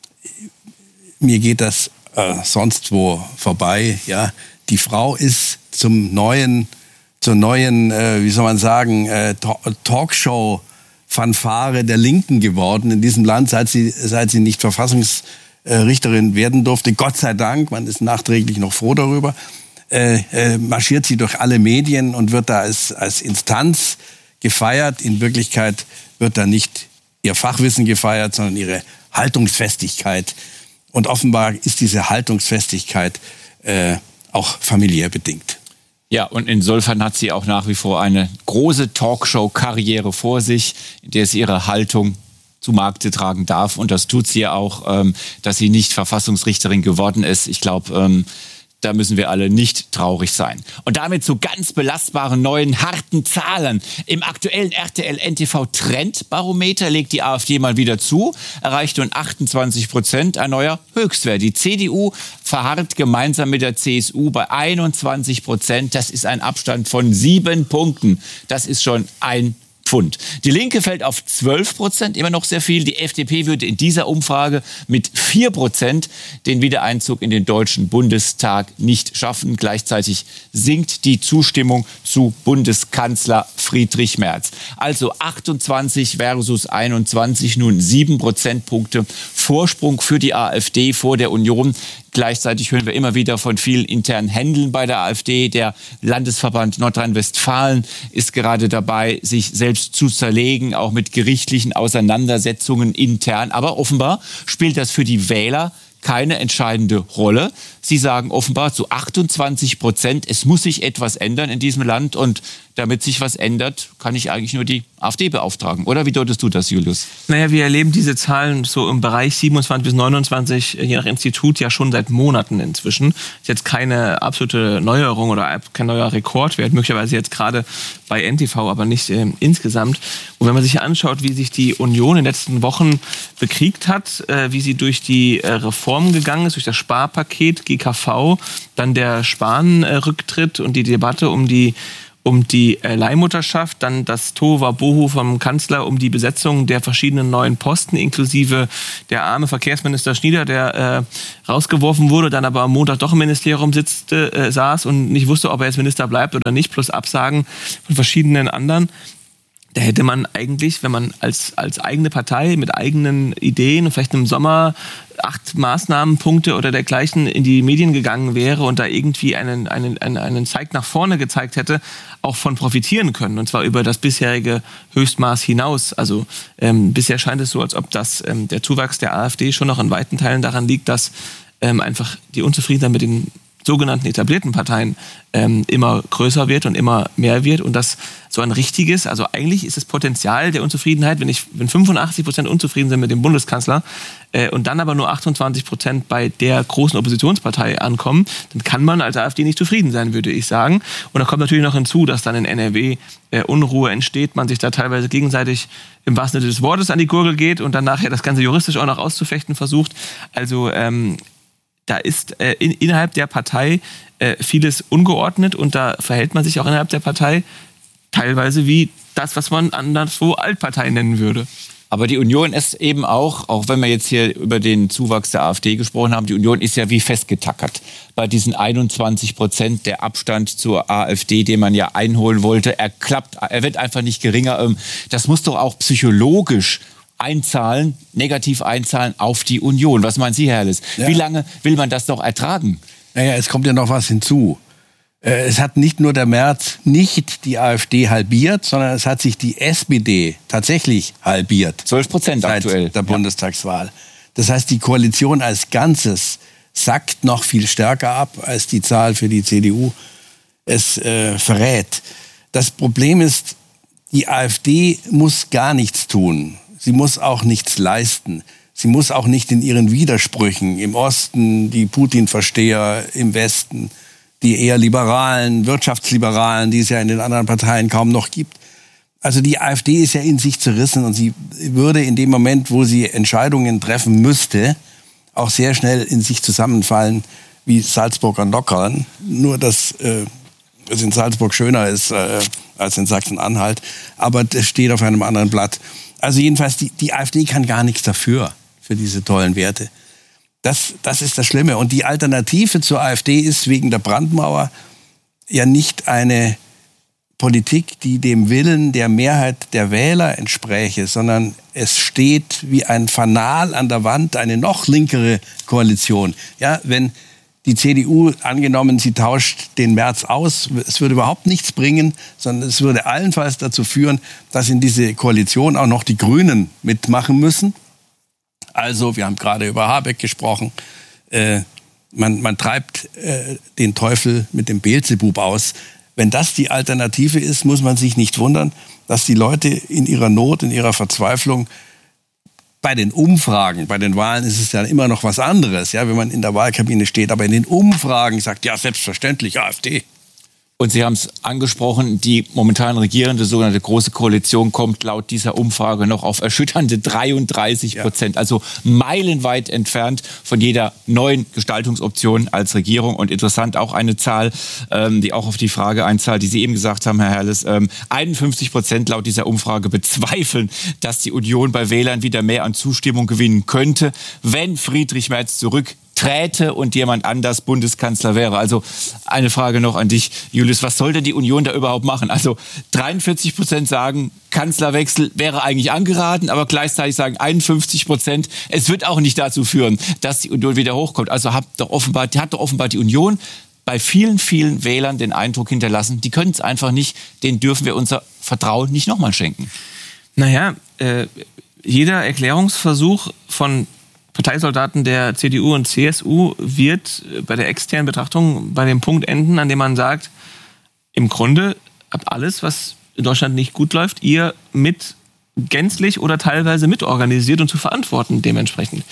mir geht das Äh, sonst wo vorbei. Ja, die Frau ist zum neuen, zur neuen, äh, wie soll man sagen, äh, Talkshow-Fanfare der Linken geworden in diesem Land, seit sie, seit sie nicht Verfassungsrichterin werden durfte. Gott sei Dank, man ist nachträglich noch froh darüber. Äh, äh, marschiert sie durch alle Medien und wird da als, als Instanz gefeiert. In Wirklichkeit wird da nicht ihr Fachwissen gefeiert, sondern ihre Haltungsfestigkeit. Und offenbar ist diese Haltungsfestigkeit äh, auch familiär bedingt. Ja, und insofern hat sie auch nach wie vor eine große Talkshow-Karriere vor sich, in der sie ihre Haltung zu Markte tragen darf. Und das tut sie ja auch, ähm, dass sie nicht Verfassungsrichterin geworden ist. Ich glaube, ähm, da müssen wir alle nicht traurig sein. Und damit zu ganz belastbaren neuen, harten Zahlen. Im aktuellen R T L N T V Trendbarometer legt die AfD mal wieder zu, erreicht nun achtundzwanzig Prozent, ein neuer Höchstwert. Die C D U verharrt gemeinsam mit der C S U bei einundzwanzig Prozent. Das ist ein Abstand von sieben Punkten. Das ist schon ein Pfund. Die Linke fällt auf zwölf Prozent, immer noch sehr viel. Die F D P würde in dieser Umfrage mit vier Prozent den Wiedereinzug in den Deutschen Bundestag nicht schaffen. Gleichzeitig sinkt die Zustimmung zu Bundeskanzler Friedrich Merz. Also achtundzwanzig versus einundzwanzig, nun sieben Prozentpunkte Vorsprung für die AfD vor der Union. Gleichzeitig hören wir immer wieder von vielen internen Händeln bei der AfD. Der Landesverband Nordrhein-Westfalen ist gerade dabei, sich selbst zu zerlegen, auch mit gerichtlichen Auseinandersetzungen intern. Aber offenbar spielt das für die Wähler keine entscheidende Rolle. Sie sagen offenbar zu achtundzwanzig Prozent, es muss sich etwas ändern in diesem Land. Und damit sich was ändert, kann ich eigentlich nur die AfD beauftragen. Oder wie deutest du das, Julius? Naja, wir erleben diese Zahlen so im Bereich siebenundzwanzig bis neunundzwanzig, je nach Institut, ja schon seit Monaten inzwischen. Ist jetzt keine absolute Neuerung oder kein neuer Rekordwert, möglicherweise jetzt gerade bei N T V, aber nicht äh, insgesamt. Und wenn man sich anschaut, wie sich die Union in den letzten Wochen bekriegt hat, äh, wie sie durch die äh, Reformen gegangen ist, durch das Sparpaket, G K V, dann der Spahn-Rücktritt und die Debatte um die um die äh, Leihmutterschaft, dann das Tohuwabohu vom Kanzler um die Besetzung der verschiedenen neuen Posten, inklusive der arme Verkehrsminister Schnieder, der äh, rausgeworfen wurde, dann aber am Montag doch im Ministerium sitzte, äh, saß und nicht wusste, ob er jetzt Minister bleibt oder nicht, plus Absagen von verschiedenen anderen. Da hätte man eigentlich, wenn man als, als eigene Partei mit eigenen Ideen und vielleicht im Sommer acht Maßnahmenpunkte oder dergleichen in die Medien gegangen wäre und da irgendwie einen, einen, einen, einen Zeig nach vorne gezeigt hätte, auch von profitieren können. Und zwar über das bisherige Höchstmaß hinaus. Also ähm, bisher scheint es so, als ob das, ähm, der Zuwachs der AfD schon noch in weiten Teilen daran liegt, dass ähm, einfach die Unzufriedenheit mit den sogenannten etablierten Parteien ähm, immer größer wird und immer mehr wird und das so ein richtiges, also eigentlich ist das Potenzial der Unzufriedenheit, wenn ich wenn fünfundachtzig Prozent unzufrieden sind mit dem Bundeskanzler äh, und dann aber nur achtundzwanzig Prozent bei der großen Oppositionspartei ankommen, dann kann man als AfD nicht zufrieden sein, würde ich sagen. Und da kommt natürlich noch hinzu, dass dann in N R W äh, Unruhe entsteht, man sich da teilweise gegenseitig im wahrsten Sinne des Wortes an die Gurgel geht und dann nachher das Ganze juristisch auch noch auszufechten versucht. Also ähm, da ist äh, in, innerhalb der Partei äh, vieles ungeordnet und da verhält man sich auch innerhalb der Partei teilweise wie das, was man anderswo Altpartei nennen würde. Aber die Union ist eben auch, auch wenn wir jetzt hier über den Zuwachs der AfD gesprochen haben, die Union ist ja wie festgetackert. Bei diesen einundzwanzig Prozent der Abstand zur AfD, den man ja einholen wollte, er klappt, er wird einfach nicht geringer. Das muss doch auch psychologisch einzahlen, negativ einzahlen auf die Union. Was meinen Sie, Herr Herles? Ja. Wie lange will man das noch ertragen? Naja, es kommt ja noch was hinzu. Es hat nicht nur der Merz nicht die AfD halbiert, sondern es hat sich die S P D tatsächlich halbiert. zwölf Prozent aktuell. Seit der Bundestagswahl. Das heißt, die Koalition als Ganzes sackt noch viel stärker ab, als die Zahl für die C D U es äh, verrät. Das Problem ist, die AfD muss gar nichts tun. Sie muss auch nichts leisten. Sie muss auch nicht in ihren Widersprüchen im Osten, die Putin-Versteher im Westen, die eher Liberalen, Wirtschaftsliberalen, die es ja in den anderen Parteien kaum noch gibt. Also die AfD ist ja in sich zerrissen und sie würde in dem Moment, wo sie Entscheidungen treffen müsste, auch sehr schnell in sich zusammenfallen wie Salzburg an Lockern. Nur, dass äh, es in Salzburg schöner ist äh, als in Sachsen-Anhalt. Aber das steht auf einem anderen Blatt. Also jedenfalls, die, die AfD kann gar nichts dafür, für diese tollen Werte. Das, das ist das Schlimme. Und die Alternative zur AfD ist wegen der Brandmauer ja nicht eine Politik, die dem Willen der Mehrheit der Wähler entspräche, sondern es steht wie ein Fanal an der Wand eine noch linkere Koalition. Ja, wenn die C D U, angenommen, sie tauscht den Merz aus, es würde überhaupt nichts bringen, sondern es würde allenfalls dazu führen, dass in diese Koalition auch noch die Grünen mitmachen müssen. Also, wir haben gerade über Habeck gesprochen, äh, man, man treibt äh, den Teufel mit dem Beelzebub aus. Wenn das die Alternative ist, muss man sich nicht wundern, dass die Leute in ihrer Not, in ihrer Verzweiflung Bei den Umfragen, bei den Wahlen ist es ja immer noch was anderes, ja, wenn man in der Wahlkabine steht. Aber in den Umfragen sagt, ja, selbstverständlich AfD. Und Sie haben es angesprochen, die momentan regierende sogenannte Große Koalition kommt laut dieser Umfrage noch auf erschütternde dreiunddreißig Prozent. Ja. Also meilenweit entfernt von jeder neuen Gestaltungsoption als Regierung. Und interessant auch eine Zahl, ähm, die auch auf die Frage einzahlt, die Sie eben gesagt haben, Herr Herles. Ähm, einundfünfzig Prozent laut dieser Umfrage bezweifeln, dass die Union bei Wählern wieder mehr an Zustimmung gewinnen könnte, wenn Friedrich Merz zurück träte und jemand anders Bundeskanzler wäre. Also eine Frage noch an dich, Julius. Was sollte die Union da überhaupt machen? Also dreiundvierzig Prozent sagen, Kanzlerwechsel wäre eigentlich angeraten, aber gleichzeitig sagen einundfünfzig Prozent, es wird auch nicht dazu führen, dass die Union wieder hochkommt. Also hat doch offenbar, hat doch offenbar die Union bei vielen, vielen Wählern den Eindruck hinterlassen, die können es einfach nicht, denen dürfen wir unser Vertrauen nicht nochmal schenken. Naja, äh, jeder Erklärungsversuch von Parteisoldaten der C D U und C S U wird bei der externen Betrachtung bei dem Punkt enden, an dem man sagt, im Grunde habt alles, was in Deutschland nicht gut läuft, ihr mit gänzlich oder teilweise mitorganisiert und zu verantworten dementsprechend.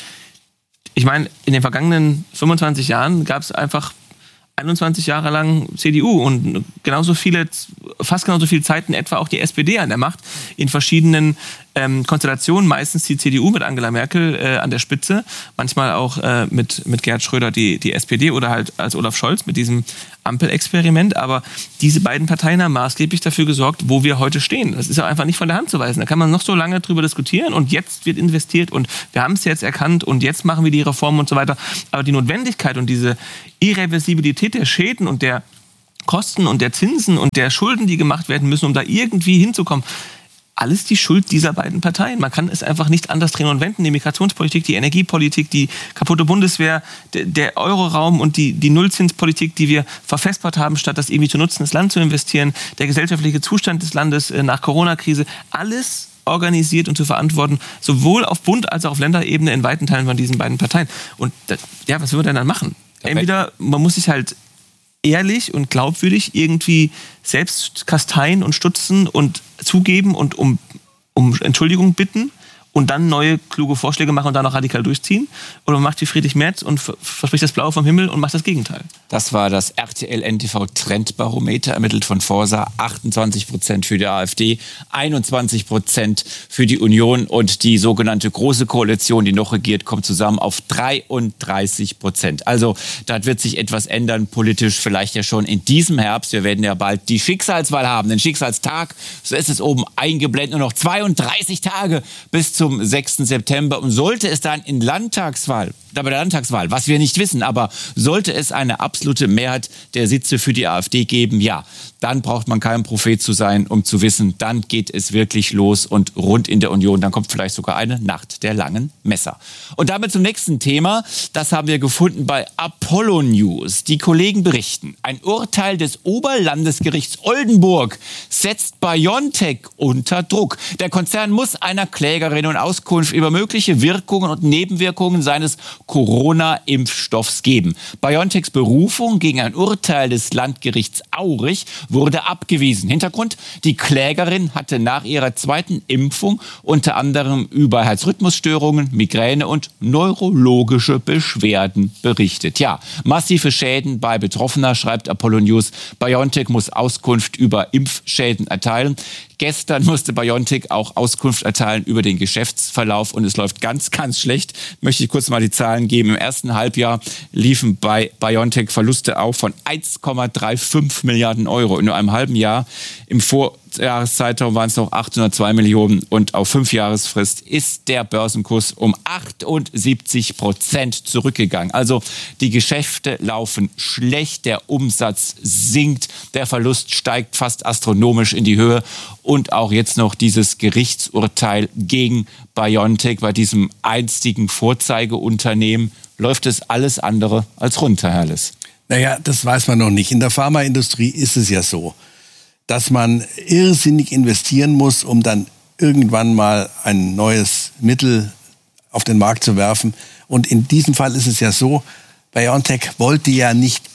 Ich meine, in den vergangenen fünfundzwanzig Jahren gab es einfach einundzwanzig Jahre lang C D U und genauso viele, fast genauso viele Zeiten etwa auch die S P D an der Macht in verschiedenen ähm, Konstellationen, meistens die C D U mit Angela Merkel äh, an der Spitze, manchmal auch äh, mit, mit Gerhard Schröder die, die S P D oder halt als Olaf Scholz mit diesem Ampelexperiment. Aber diese beiden Parteien haben maßgeblich dafür gesorgt, wo wir heute stehen. Das ist ja einfach nicht von der Hand zu weisen. Da kann man noch so lange drüber diskutieren und jetzt wird investiert und wir haben es jetzt erkannt und jetzt machen wir die Reformen und so weiter. Aber die Notwendigkeit und diese Irreversibilität der Schäden und der Kosten und der Zinsen und der Schulden, die gemacht werden müssen, um da irgendwie hinzukommen, alles die Schuld dieser beiden Parteien. Man kann es einfach nicht anders drehen und wenden. Die Migrationspolitik, die Energiepolitik, die kaputte Bundeswehr, der, der Euroraum und die, die Nullzinspolitik, die wir verfespert haben, statt das irgendwie zu nutzen, das Land zu investieren, der gesellschaftliche Zustand des Landes nach Corona-Krise, alles organisiert und zu verantworten, sowohl auf Bund- als auch auf Länderebene in weiten Teilen von diesen beiden Parteien. Und das, ja, was will man denn dann machen? Entweder man muss sich halt ehrlich und glaubwürdig irgendwie selbst kasteien und stutzen und zugeben und um, um Entschuldigung bitten und dann neue kluge Vorschläge machen und dann auch radikal durchziehen. Oder man macht wie Friedrich Merz und verspricht das Blaue vom Himmel und macht das Gegenteil. Das war das R T L N T V Trendbarometer, ermittelt von Forsa. achtundzwanzig Prozent für die AfD, einundzwanzig Prozent für die Union und die sogenannte Große Koalition, die noch regiert, kommt zusammen auf dreiunddreißig Prozent. Also da wird sich etwas ändern, politisch vielleicht ja schon in diesem Herbst. Wir werden ja bald die Schicksalswahl haben, den Schicksalstag. So ist es oben eingeblendet. Nur noch zweiunddreißig Tage bis zum sechsten September. Und sollte es dann in Landtagswahl, bei der Landtagswahl, was wir nicht wissen, aber sollte es eine absolute Mehrheit der Sitze für die AfD geben, ja, dann braucht man kein Prophet zu sein, um zu wissen, dann geht es wirklich los und rund in der Union. Dann kommt vielleicht sogar eine Nacht der langen Messer. Und damit zum nächsten Thema. Das haben wir gefunden bei Apollo News. Die Kollegen berichten, ein Urteil des Oberlandesgerichts Oldenburg setzt BioNTech unter Druck. Der Konzern muss einer Klägerin und Auskunft über mögliche Wirkungen und Nebenwirkungen seines Corona-Impfstoffs geben. BioNTechs Berufung gegen ein Urteil des Landgerichts Aurich wurde abgewiesen. Hintergrund: Die Klägerin hatte nach ihrer zweiten Impfung unter anderem über Herzrhythmusstörungen, Migräne und neurologische Beschwerden berichtet. Ja, massive Schäden bei Betroffener, schreibt Apollo News. BioNTech muss Auskunft über Impfschäden erteilen. Gestern musste BioNTech auch Auskunft erteilen über den Geschäftsverlauf und es läuft ganz, ganz schlecht. Möchte ich kurz mal die Zahlen geben. Im ersten Halbjahr liefen bei BioNTech Verluste auf von eins Komma fünfunddreißig Milliarden Euro. In nur einem halben Jahr, im Vorjahreszeitraum waren es noch achthundertzwei Millionen und auf Fünfjahresfrist ist der Börsenkurs um achtundsiebzig Prozent zurückgegangen. Also die Geschäfte laufen schlecht, der Umsatz sinkt, der Verlust steigt fast astronomisch in die Höhe. Und auch jetzt noch dieses Gerichtsurteil gegen BioNTech bei diesem einstigen Vorzeigeunternehmen. Läuft es alles andere als runter, Herr Herles? Naja, das weiß man noch nicht. In der Pharmaindustrie ist es ja so, dass man irrsinnig investieren muss, um dann irgendwann mal ein neues Mittel auf den Markt zu werfen. Und in diesem Fall ist es ja so, BioNTech wollte ja nicht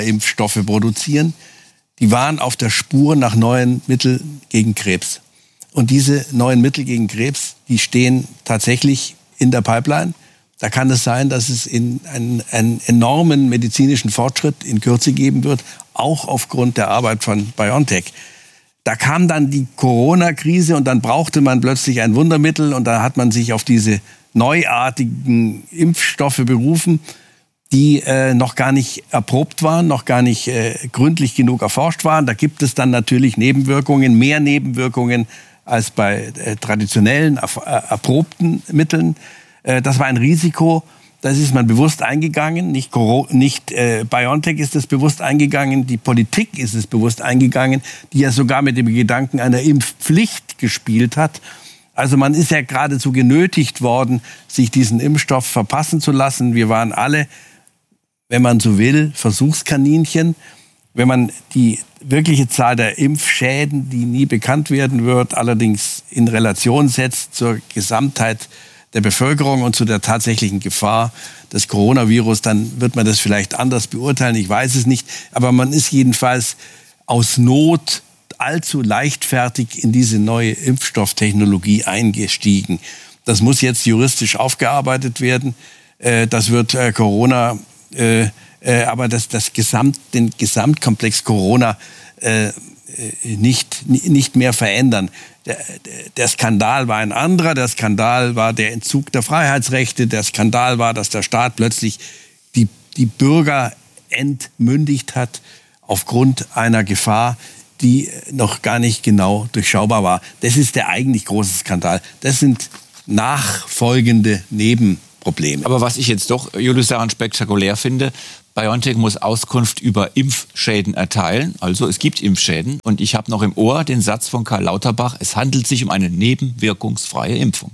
Corona-Impfstoffe produzieren. Die waren auf der Spur nach neuen Mitteln gegen Krebs. Und diese neuen Mittel gegen Krebs, die stehen tatsächlich in der Pipeline. Da kann es sein, dass es in einen, einen enormen medizinischen Fortschritt in Kürze geben wird, auch aufgrund der Arbeit von BioNTech. Da kam dann die Corona-Krise und dann brauchte man plötzlich ein Wundermittel und da hat man sich auf diese neuartigen Impfstoffe berufen, die äh, noch gar nicht erprobt waren, noch gar nicht äh, gründlich genug erforscht waren. Da gibt es dann natürlich Nebenwirkungen, mehr Nebenwirkungen als bei äh, traditionellen, er, äh, erprobten Mitteln. Äh, das war ein Risiko, das ist man bewusst eingegangen. Nicht, nicht äh, BioNTech ist es bewusst eingegangen, die Politik ist es bewusst eingegangen, die ja sogar mit dem Gedanken einer Impfpflicht gespielt hat. Also man ist ja geradezu genötigt worden, sich diesen Impfstoff verpassen zu lassen. Wir waren alle, wenn man so will, Versuchskaninchen. Wenn man die wirkliche Zahl der Impfschäden, die nie bekannt werden wird, allerdings in Relation setzt zur Gesamtheit der Bevölkerung und zu der tatsächlichen Gefahr des Coronavirus, dann wird man das vielleicht anders beurteilen, ich weiß es nicht. Aber man ist jedenfalls aus Not allzu leichtfertig in diese neue Impfstofftechnologie eingestiegen. Das muss jetzt juristisch aufgearbeitet werden. Das wird Corona, aber das, das Gesamt, den Gesamtkomplex Corona nicht, nicht mehr verändern. Der, der Skandal war ein anderer. Der Skandal war der Entzug der Freiheitsrechte. Der Skandal war, dass der Staat plötzlich die, die Bürger entmündigt hat aufgrund einer Gefahr, die noch gar nicht genau durchschaubar war. Das ist der eigentlich große Skandal. Das sind nachfolgende Nebenprobleme. Aber was ich jetzt doch, Julius, daran spektakulär finde, BioNTech muss Auskunft über Impfschäden erteilen. Also es gibt Impfschäden. Und ich habe noch im Ohr den Satz von Karl Lauterbach, es handelt sich um eine nebenwirkungsfreie Impfung.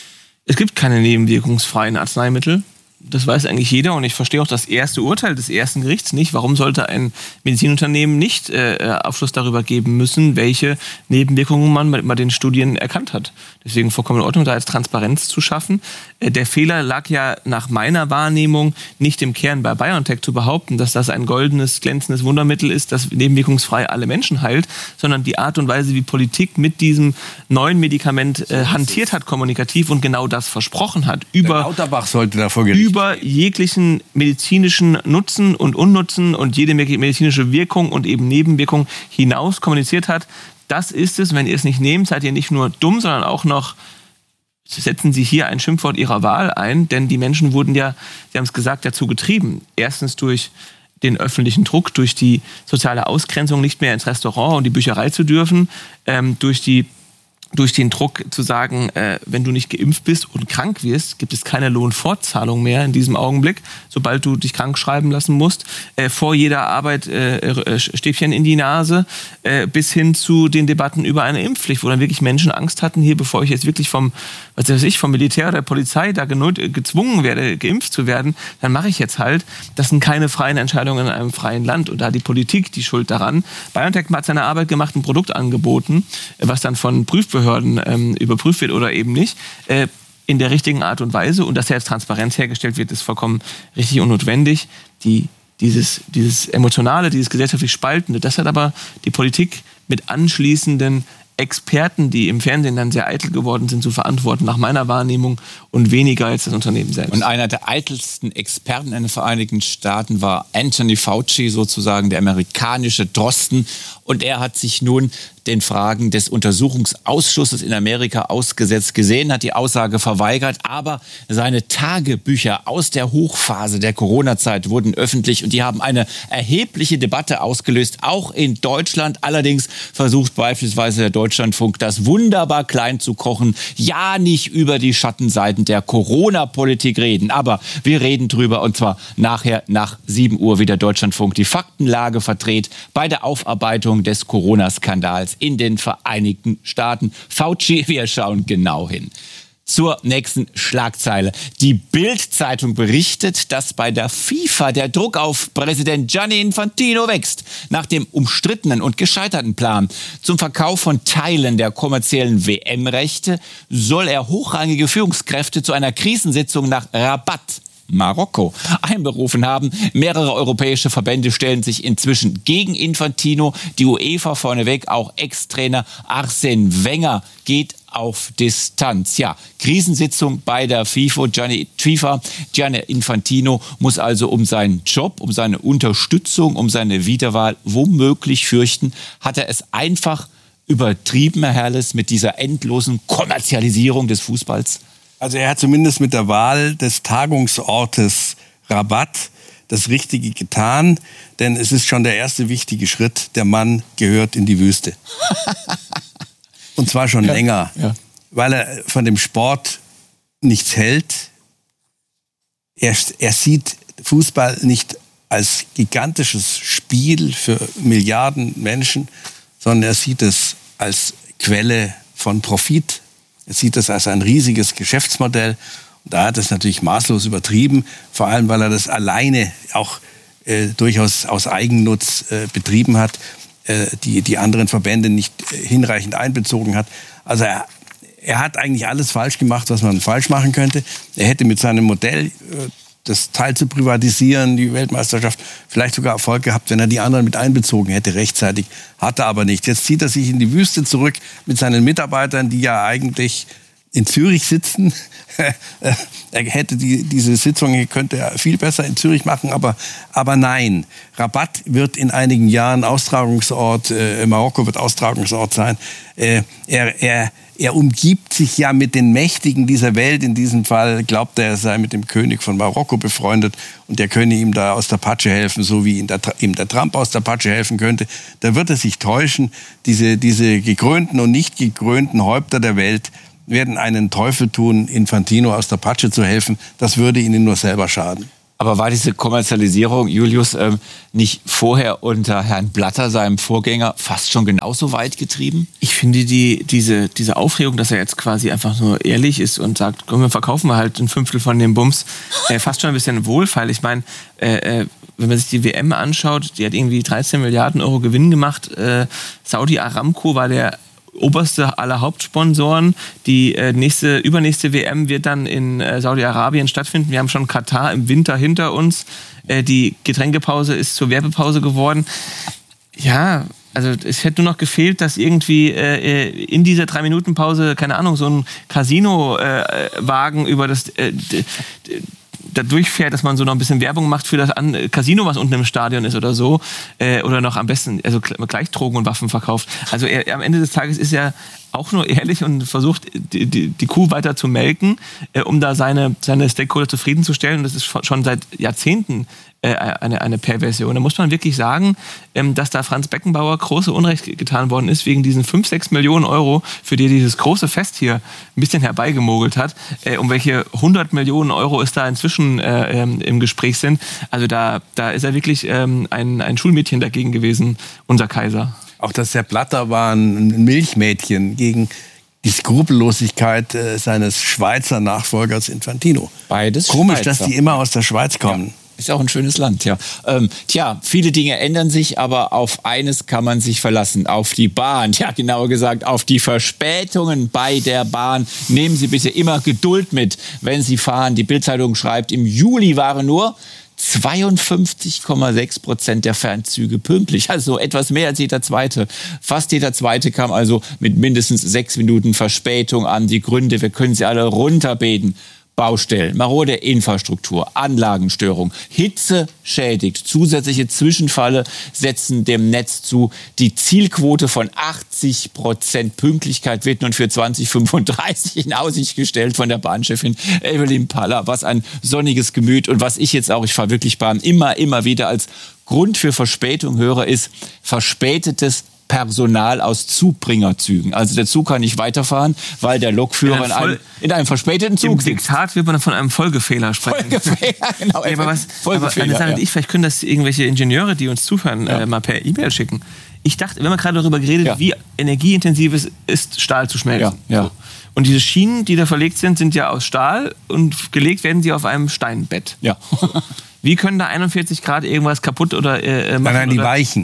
Es gibt keine nebenwirkungsfreien Arzneimittel. Das weiß eigentlich jeder und ich verstehe auch das erste Urteil des ersten Gerichts nicht. Warum sollte ein Medizinunternehmen nicht äh, Aufschluss darüber geben müssen, welche Nebenwirkungen man bei den Studien erkannt hat? Deswegen vollkommen in Ordnung, da jetzt Transparenz zu schaffen. Äh, der Fehler lag ja nach meiner Wahrnehmung nicht im Kern bei BioNTech zu behaupten, dass das ein goldenes, glänzendes Wundermittel ist, das nebenwirkungsfrei alle Menschen heilt, sondern die Art und Weise, wie Politik mit diesem neuen Medikament äh, hantiert hat, kommunikativ und genau das versprochen hat. Über, der Lauterbach sollte da vor Gericht über jeglichen medizinischen Nutzen und Unnutzen und jede medizinische Wirkung und eben Nebenwirkung hinaus kommuniziert hat. Das ist es, wenn ihr es nicht nehmt, seid ihr nicht nur dumm, sondern auch noch, setzen Sie hier ein Schimpfwort Ihrer Wahl ein, denn die Menschen wurden ja, Sie haben es gesagt, dazu getrieben. Erstens durch den öffentlichen Druck, durch die soziale Ausgrenzung, nicht mehr ins Restaurant und die Bücherei zu dürfen, ähm, durch die durch den Druck zu sagen, äh, wenn du nicht geimpft bist und krank wirst, gibt es keine Lohnfortzahlung mehr in diesem Augenblick, sobald du dich krank schreiben lassen musst, äh, vor jeder Arbeit äh, Stäbchen in die Nase, äh, bis hin zu den Debatten über eine Impfpflicht, wo dann wirklich Menschen Angst hatten, hier, bevor ich jetzt wirklich vom, was weiß ich, vom Militär oder der Polizei da genot, gezwungen werde, geimpft zu werden, dann mache ich jetzt halt. Das sind keine freien Entscheidungen in einem freien Land und da hat die Politik die Schuld daran. BioNTech hat seine Arbeit gemacht, ein Produkt angeboten, was dann von Prüfbehörden Ähm, überprüft wird oder eben nicht, äh, in der richtigen Art und Weise und dass jetzt Transparenz hergestellt wird, ist vollkommen richtig und notwendig. Die, dieses, dieses Emotionale, dieses gesellschaftlich Spaltende, das hat aber die Politik mit anschließenden Experten, die im Fernsehen dann sehr eitel geworden sind, zu verantworten, nach meiner Wahrnehmung, und weniger als das Unternehmen selbst. Und einer der eitelsten Experten in den Vereinigten Staaten war Anthony Fauci, sozusagen der amerikanische Drosten. Und er hat sich nun den Fragen des Untersuchungsausschusses in Amerika ausgesetzt gesehen, hat die Aussage verweigert, aber seine Tagebücher aus der Hochphase der Corona-Zeit wurden öffentlich und die haben eine erhebliche Debatte ausgelöst, auch in Deutschland. Allerdings versucht beispielsweise der Deutschlandfunk, das wunderbar klein zu kochen, ja nicht über die Schattenseiten der Corona-Politik reden, aber wir reden drüber und zwar nachher nach sieben Uhr, wie der Deutschlandfunk die Faktenlage verdreht bei der Aufarbeitung des Corona-Skandals in den Vereinigten Staaten. Fauci, wir schauen genau hin. Zur nächsten Schlagzeile. Die Bild-Zeitung berichtet, dass bei der FIFA der Druck auf Präsident Gianni Infantino wächst. Nach dem umstrittenen und gescheiterten Plan zum Verkauf von Teilen der kommerziellen W M-Rechte soll er hochrangige Führungskräfte zu einer Krisensitzung nach Rabat Marokko einberufen haben. Mehrere europäische Verbände stellen sich inzwischen gegen Infantino. Die UEFA vorneweg, auch Ex-Trainer Arsène Wenger geht auf Distanz. Ja, Krisensitzung bei der FIFA. Gianni, FIFA. Gianni Infantino muss also um seinen Job, um seine Unterstützung, um seine Wiederwahl womöglich fürchten. Hat er es einfach übertrieben, Herr Herles, mit dieser endlosen Kommerzialisierung des Fußballs? Also er hat zumindest mit der Wahl des Tagungsortes Rabat das Richtige getan, denn es ist schon der erste wichtige Schritt. Der Mann gehört in die Wüste. Und zwar schon ja, länger, ja. weil er von dem Sport nichts hält. Er, er sieht Fußball nicht als gigantisches Spiel für Milliarden Menschen, sondern er sieht es als Quelle von Profit. Er sieht es als ein riesiges Geschäftsmodell. Und da hat es natürlich maßlos übertrieben, vor allem weil er das alleine auch äh, durchaus aus Eigennutz äh, betrieben hat, äh, die, die anderen Verbände nicht äh, hinreichend einbezogen hat. Also er, er hat eigentlich alles falsch gemacht, was man falsch machen könnte. Er hätte mit seinem Modell, äh, das Teil zu privatisieren, die Weltmeisterschaft, vielleicht sogar Erfolg gehabt, wenn er die anderen mit einbezogen hätte, rechtzeitig. Hat er aber nicht. Jetzt zieht er sich in die Wüste zurück mit seinen Mitarbeitern, die ja eigentlich in Zürich sitzen. Er hätte die, diese Sitzung, könnte er viel besser in Zürich machen, aber, aber nein. Rabat wird in einigen Jahren Austragungsort, äh, Marokko wird Austragungsort sein. Äh, er, er, er umgibt sich ja mit den Mächtigen dieser Welt. In diesem Fall glaubt er, er sei mit dem König von Marokko befreundet und der könne ihm da aus der Patsche helfen, so wie ihm der, ihm der Trump aus der Patsche helfen könnte. Da wird er sich täuschen. Diese, diese gekrönten und nicht gekrönten Häupter der Welt werden einen Teufel tun, Infantino aus der Patsche zu helfen. Das würde ihnen nur selber schaden. Aber war diese Kommerzialisierung, Julius, ähm, nicht vorher unter Herrn Blatter, seinem Vorgänger, fast schon genauso weit getrieben? Ich finde die, diese, diese Aufregung, dass er jetzt quasi einfach nur ehrlich ist und sagt, komm, wir verkaufen wir halt ein Fünftel von dem Bums, äh, fast schon ein bisschen wohlfeil. Ich meine, äh, wenn man sich die W M anschaut, die hat irgendwie dreizehn Milliarden Euro Gewinn gemacht. Äh, Saudi Aramco war der oberste aller Hauptsponsoren. Die äh, nächste, übernächste W M wird dann in äh, Saudi-Arabien stattfinden. Wir haben schon Katar im Winter hinter uns. Äh, die Getränkepause ist zur Werbepause geworden. Ja, also es hätte nur noch gefehlt, dass irgendwie äh, in dieser drei-Minuten-Pause, keine Ahnung, so ein Casino-Wagen äh, über das äh, d- d- da durchfährt, dass man so noch ein bisschen Werbung macht für das Casino, was unten im Stadion ist oder so. Äh, oder noch am besten, also gleich Drogen und Waffen verkauft. Also er, am Ende des Tages ist er auch nur ehrlich und versucht, die, die, die Kuh weiter zu melken, äh, um da seine, seine Stakeholder zufriedenzustellen. Und das ist schon seit Jahrzehnten äh, eine, eine Perversion. Da muss man wirklich sagen, ähm, dass da Franz Beckenbauer große Unrecht getan worden ist, wegen diesen fünf, sechs Millionen Euro, für die er dieses große Fest hier ein bisschen herbeigemogelt hat. Äh, um welche hundert Millionen Euro es da inzwischen äh, ähm, im Gespräch sind. Also da, da ist er wirklich ähm, ein, ein Schulmädchen dagegen gewesen, unser Kaiser. Auch dass der Blatter war ein Milchmädchen gegen die Skrupellosigkeit äh, seines Schweizer Nachfolgers Infantino. Beides Komisch, Schweizer. dass die immer aus der Schweiz kommen. Ja. Ist auch ein schönes Land, ja. Ähm, tja, viele Dinge ändern sich, aber auf eines kann man sich verlassen, auf die Bahn. Ja, genauer gesagt, auf die Verspätungen bei der Bahn. Nehmen Sie bitte immer Geduld mit, wenn Sie fahren. Die Bild-Zeitung schreibt, im Juli waren nur zweiundfünfzig Komma sechs Prozent der Fernzüge pünktlich. Also etwas mehr als jeder Zweite. Fast jeder Zweite kam also mit mindestens sechs Minuten Verspätung an. Die Gründe, wir können sie alle runterbeten. Baustellen, marode Infrastruktur, Anlagenstörung, Hitze schädigt, zusätzliche Zwischenfälle setzen dem Netz zu. Die Zielquote von achtzig Prozent Pünktlichkeit wird nun für zwanzig fünfunddreißig in Aussicht gestellt von der Bahnchefin Evelyn Paller. Was ein sonniges Gemüt und was ich jetzt auch, ich fahre wirklich Bahn, immer, immer wieder als Grund für Verspätung höre, ist verspätetes Personal aus Zugbringerzügen. Also der Zug kann nicht weiterfahren, weil der Lokführer in einem, in einem verspäteten Zug sitzt. Im Diktat wird man von einem Folgefehler sprechen. Folgefehler, genau. Ja, aber was, Folgefehler, aber eine Sache, ja. ich, vielleicht können das irgendwelche Ingenieure, die uns zuhören, ja. äh, mal per E-Mail schicken. Ich dachte, wir haben gerade darüber geredet, ja. wie energieintensiv es ist, Stahl zu schmelzen. Ja, ja. So. Und diese Schienen, die da verlegt sind, sind ja aus Stahl und gelegt werden sie auf einem Steinbett. Ja. Wie können da einundvierzig Grad irgendwas kaputt oder äh, machen? Nein, nein, die oder? weichen.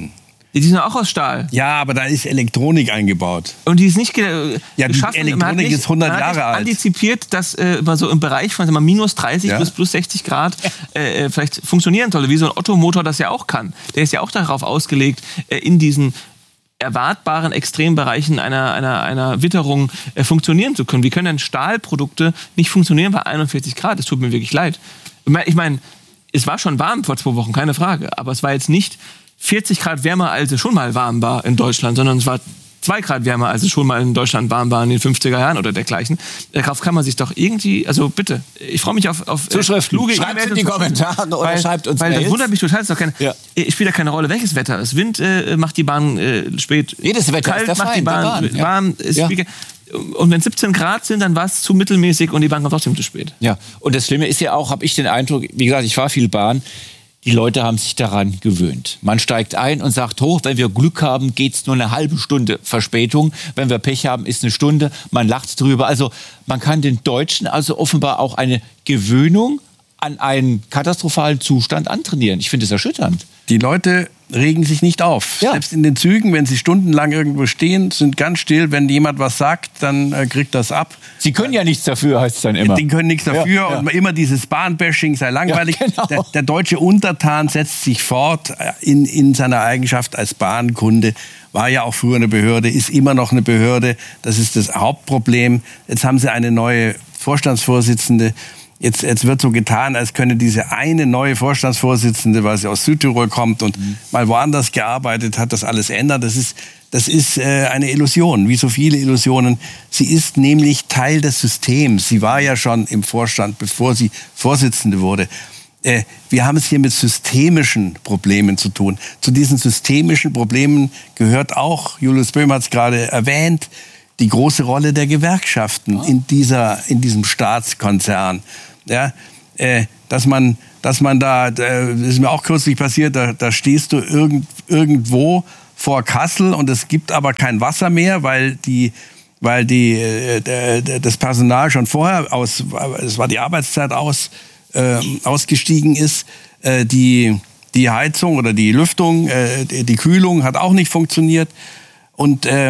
Die sind auch aus Stahl. Ja, aber da ist Elektronik eingebaut. Und die ist nicht ge- Ja, die geschaffen. Elektronik Man hat nicht, ist hundert man hat Jahre nicht alt. antizipiert, dass äh, mal so im Bereich von sagen wir, minus dreißig Ja. bis plus sechzig Grad äh, vielleicht funktionieren soll. Wie so ein Ottomotor das ja auch kann. Der ist ja auch darauf ausgelegt, äh, in diesen erwartbaren Extrembereichen einer, einer, einer Witterung äh, funktionieren zu können. Wie können denn Stahlprodukte nicht funktionieren bei einundvierzig Grad? Das tut mir wirklich leid. Ich meine, ich mein, es war schon warm vor zwei Wochen, keine Frage. Aber es war jetzt nicht vierzig Grad wärmer, als es schon mal warm war in Deutschland, sondern es war zwei Grad wärmer, als es schon mal in Deutschland warm war in den fünfziger Jahren oder dergleichen. Darauf kann man sich doch irgendwie, also bitte, ich freue mich auf, auf Zuschriften. kluge Schreibt E-Mails in die und- Kommentare oder weil, schreibt uns Weil das Mails. wundert mich total, es ist doch keine, Ja. es spielt ja keine Rolle, welches Wetter ist. Wind äh, macht die Bahn äh, spät. Jedes Wetter kalt ist der macht die Feind der Bahn, Bahn, ja. warm. Ist Ja. wie, und wenn siebzehn Grad sind, dann war es zu mittelmäßig und die Bahn kommt trotzdem zu spät. Ja, und das Schlimme ist ja auch, habe ich den Eindruck, wie gesagt, ich fahre viel Bahn, die Leute haben sich daran gewöhnt. Man steigt ein und sagt, hoch, wenn wir Glück haben, geht's nur eine halbe Stunde Verspätung. Wenn wir Pech haben, ist eine Stunde. Man lacht drüber. Also man kann den Deutschen also offenbar auch eine Gewöhnung an einen katastrophalen Zustand antrainieren. Ich finde es erschütternd. Die Leute regen sich nicht auf. Ja. Selbst in den Zügen, wenn sie stundenlang irgendwo stehen, sind ganz still. Wenn jemand was sagt, dann äh, kriegt das ab. Sie können ja nichts dafür, heißt es dann immer. Die können nichts dafür. Ja, ja. Und immer dieses Bahnbashing sei langweilig. Ja, genau. der, der deutsche Untertan setzt sich fort in, in seiner Eigenschaft als Bahnkunde. War ja auch früher eine Behörde, ist immer noch eine Behörde. Das ist das Hauptproblem. Jetzt haben sie eine neue Vorstandsvorsitzende. Jetzt, jetzt wird so getan, als könne diese eine neue Vorstandsvorsitzende, weil sie aus Südtirol kommt und mhm. mal woanders gearbeitet hat, das alles ändern. Das ist, das ist äh, eine Illusion, wie so viele Illusionen. Sie ist nämlich Teil des Systems. Sie war ja schon im Vorstand, bevor sie Vorsitzende wurde. Äh, wir haben es hier mit systemischen Problemen zu tun. Zu diesen systemischen Problemen gehört auch, Julius Böhm hat es gerade erwähnt, die große Rolle der Gewerkschaften in dieser, in diesem Staatskonzern. Ja, äh, dass man, dass man da, äh, das ist mir auch kürzlich passiert, da, da stehst du irgend, irgendwo vor Kassel und es gibt aber kein Wasser mehr, weil die, weil die, äh, der, das Personal schon vorher aus, es war die Arbeitszeit aus, äh, ausgestiegen ist, äh, die, die Heizung oder die Lüftung, äh, die, die Kühlung hat auch nicht funktioniert und äh,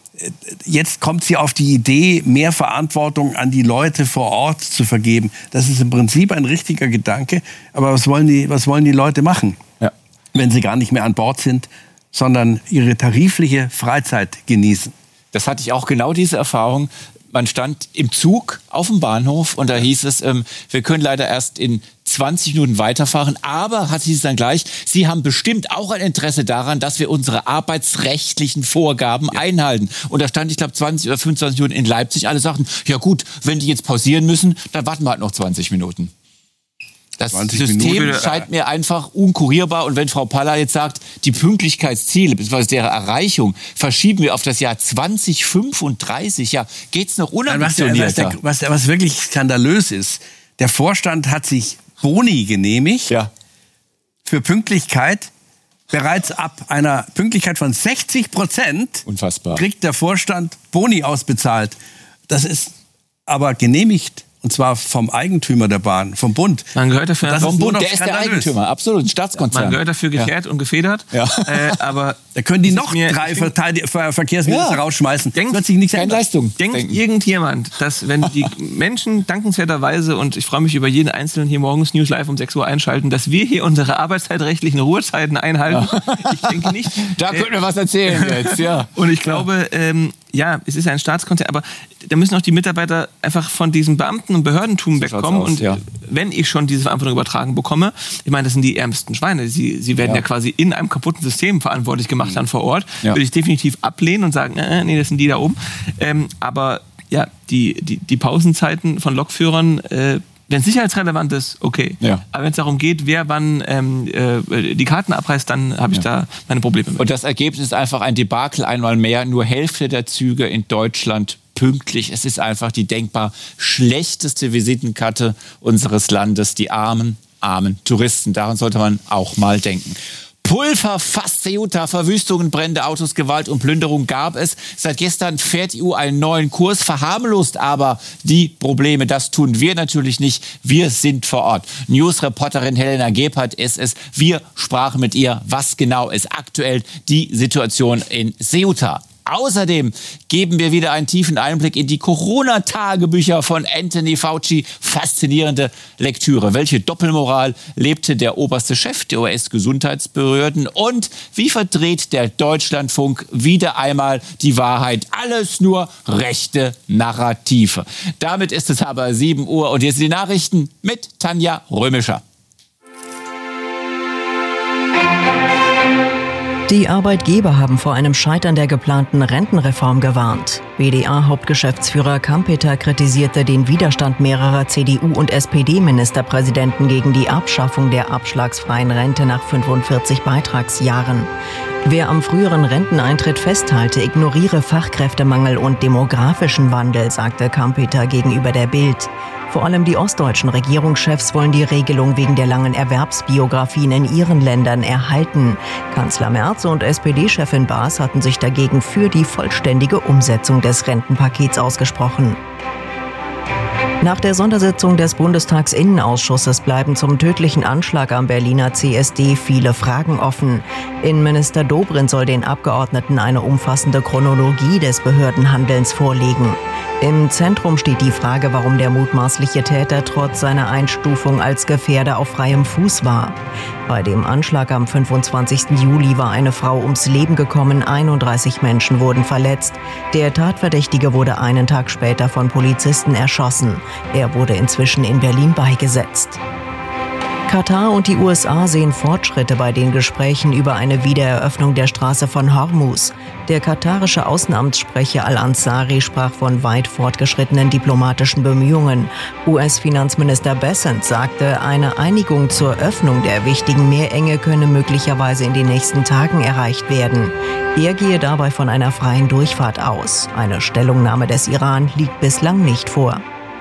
jetzt kommt sie auf die Idee, mehr Verantwortung an die Leute vor Ort zu vergeben. Das ist im Prinzip ein richtiger Gedanke. Aber was wollen die, was wollen die Leute machen, Ja. wenn sie gar nicht mehr an Bord sind, sondern ihre tarifliche Freizeit genießen? Das hatte ich auch genau diese Erfahrung. Man stand im Zug auf dem Bahnhof und da hieß es, ähm, wir können leider erst in zwanzig Minuten weiterfahren, aber, hat hieß es dann gleich, Sie haben bestimmt auch ein Interesse daran, dass wir unsere arbeitsrechtlichen Vorgaben ja. einhalten. Und da stand, ich glaube, zwanzig oder fünfundzwanzig Minuten in Leipzig, alle sagten, ja gut, wenn die jetzt pausieren müssen, dann warten wir halt noch zwanzig Minuten. Das System Minuten. scheint mir einfach unkurierbar. Und wenn Frau Paller jetzt sagt, die Pünktlichkeitsziele bzw. deren Erreichung verschieben wir auf das Jahr zwanzig fünfunddreißig, ja, geht's noch unambitionierter. Was, was, was, was wirklich skandalös ist, der Vorstand hat sich Boni genehmigt Ja. für Pünktlichkeit. Bereits ab einer Pünktlichkeit von sechzig Prozent Unfassbar. kriegt der Vorstand Boni ausbezahlt. Das ist aber genehmicht. Und zwar vom Eigentümer der Bahn, vom Bund. Man gehört dafür, Das vom ist nur Bund, noch Der ist der skandalös. Eigentümer, absolut, ein Staatskonzern. man gehört dafür gekehrt und gefedert. Ja. Äh, aber Da können die es ist noch mir- drei ich find- Verteid- Ver Verkehrsminister Ja. rausschmeißen. Denkt- Das wird sich nichts Keine ändern. Leistung. Denkt denken. irgendjemand, dass wenn die Menschen dankenswerterweise, und ich freue mich über jeden Einzelnen hier morgens News Live um sechs Uhr einschalten, dass wir hier unsere arbeitszeitrechtlichen Ruhezeiten einhalten? Ich denke nicht. Da Äh, könnten wir was erzählen jetzt, ja. Und ich glaube, ähm, ja, es ist ein Staatskonzern, aber da müssen auch die Mitarbeiter einfach von diesem Beamten- und Behördentum schaut's wegkommen. aus, Und ja. wenn ich schon diese Verantwortung übertragen bekomme, ich meine, das sind die ärmsten Schweine. Sie, sie werden ja. Ja. quasi in einem kaputten System verantwortlich gemacht dann vor Ort. Ja. Würde ich definitiv ablehnen und sagen, äh, nee, das sind die da oben. Ähm, aber ja, die, die, die Pausenzeiten von Lokführern, äh, wenn es sicherheitsrelevant ist, okay. Ja. Aber wenn es darum geht, wer wann ähm, äh, die Karten abreißt, dann habe ich da meine Probleme mit. Und das Ergebnis ist einfach ein Debakel einmal mehr. Nur Hälfte der Züge in Deutschland pünktlich. Es ist einfach die denkbar schlechteste Visitenkarte unseres Landes. Die armen, armen Touristen. Daran sollte man auch mal denken. Pulverfass Ceuta, Verwüstungen, Brände, Autos, Gewalt und Plünderung gab es. Seit gestern fährt die E U einen neuen Kurs, verharmlost aber die Probleme. Das tun wir natürlich nicht. Wir sind vor Ort. News-Reporterin Helena Gebhardt ist es. Wir sprachen mit ihr, was genau ist aktuell die Situation in Ceuta. Außerdem geben wir wieder einen tiefen Einblick in die Corona-Tagebücher von Anthony Fauci. Faszinierende Lektüre. Welche Doppelmoral lebte der oberste Chef der U S-Gesundheitsbehörden? Und wie verdreht der Deutschlandfunk wieder einmal die Wahrheit? Alles nur rechte Narrative. Damit ist es aber sieben Uhr und jetzt die Nachrichten mit Tanja Römischer. Die Arbeitgeber haben vor einem Scheitern der geplanten Rentenreform gewarnt. B D A-Hauptgeschäftsführer Kampeter kritisierte den Widerstand mehrerer C D U- und S P D-Ministerpräsidenten gegen die Abschaffung der abschlagsfreien Rente nach fünfundvierzig Beitragsjahren. Wer am früheren Renteneintritt festhalte, ignoriere Fachkräftemangel und demografischen Wandel, sagte Kampeter gegenüber der Bild. Vor allem die ostdeutschen Regierungschefs wollen die Regelung wegen der langen Erwerbsbiografien in ihren Ländern erhalten. Kanzler Merz und S P D-Chefin Baas hatten sich dagegen für die vollständige Umsetzung des Rentenpakets ausgesprochen. Nach der Sondersitzung des Bundestagsinnenausschusses bleiben zum tödlichen Anschlag am Berliner C S D viele Fragen offen. Innenminister Dobrindt soll den Abgeordneten eine umfassende Chronologie des Behördenhandelns vorlegen. Im Zentrum steht die Frage, warum der mutmaßliche Täter trotz seiner Einstufung als Gefährder auf freiem Fuß war. Bei dem Anschlag am fünfundzwanzigsten Juli war eine Frau ums Leben gekommen, einunddreißig Menschen wurden verletzt. Der Tatverdächtige wurde einen Tag später von Polizisten erschossen. Er wurde inzwischen in Berlin beigesetzt. Katar und die U S A sehen Fortschritte bei den Gesprächen über eine Wiedereröffnung der Straße von Hormuz. Der katarische Außenamtssprecher Al-Ansari sprach von weit fortgeschrittenen diplomatischen Bemühungen. U S-Finanzminister Bessent sagte, eine Einigung zur Öffnung der wichtigen Meerenge könne möglicherweise in den nächsten Tagen erreicht werden. Er gehe dabei von einer freien Durchfahrt aus. Eine Stellungnahme des Iran liegt bislang nicht vor.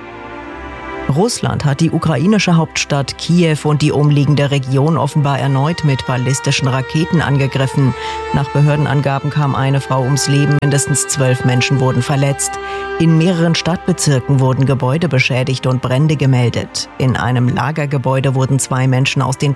Russland hat die ukrainische Hauptstadt Kiew und die umliegende Region offenbar erneut mit ballistischen Raketen angegriffen. Nach Behördenangaben kam eine Frau ums Leben, mindestens zwölf Menschen wurden verletzt. In mehreren Stadtbezirken wurden Gebäude beschädigt und Brände gemeldet. In einem Lagergebäude wurden zwei Menschen aus den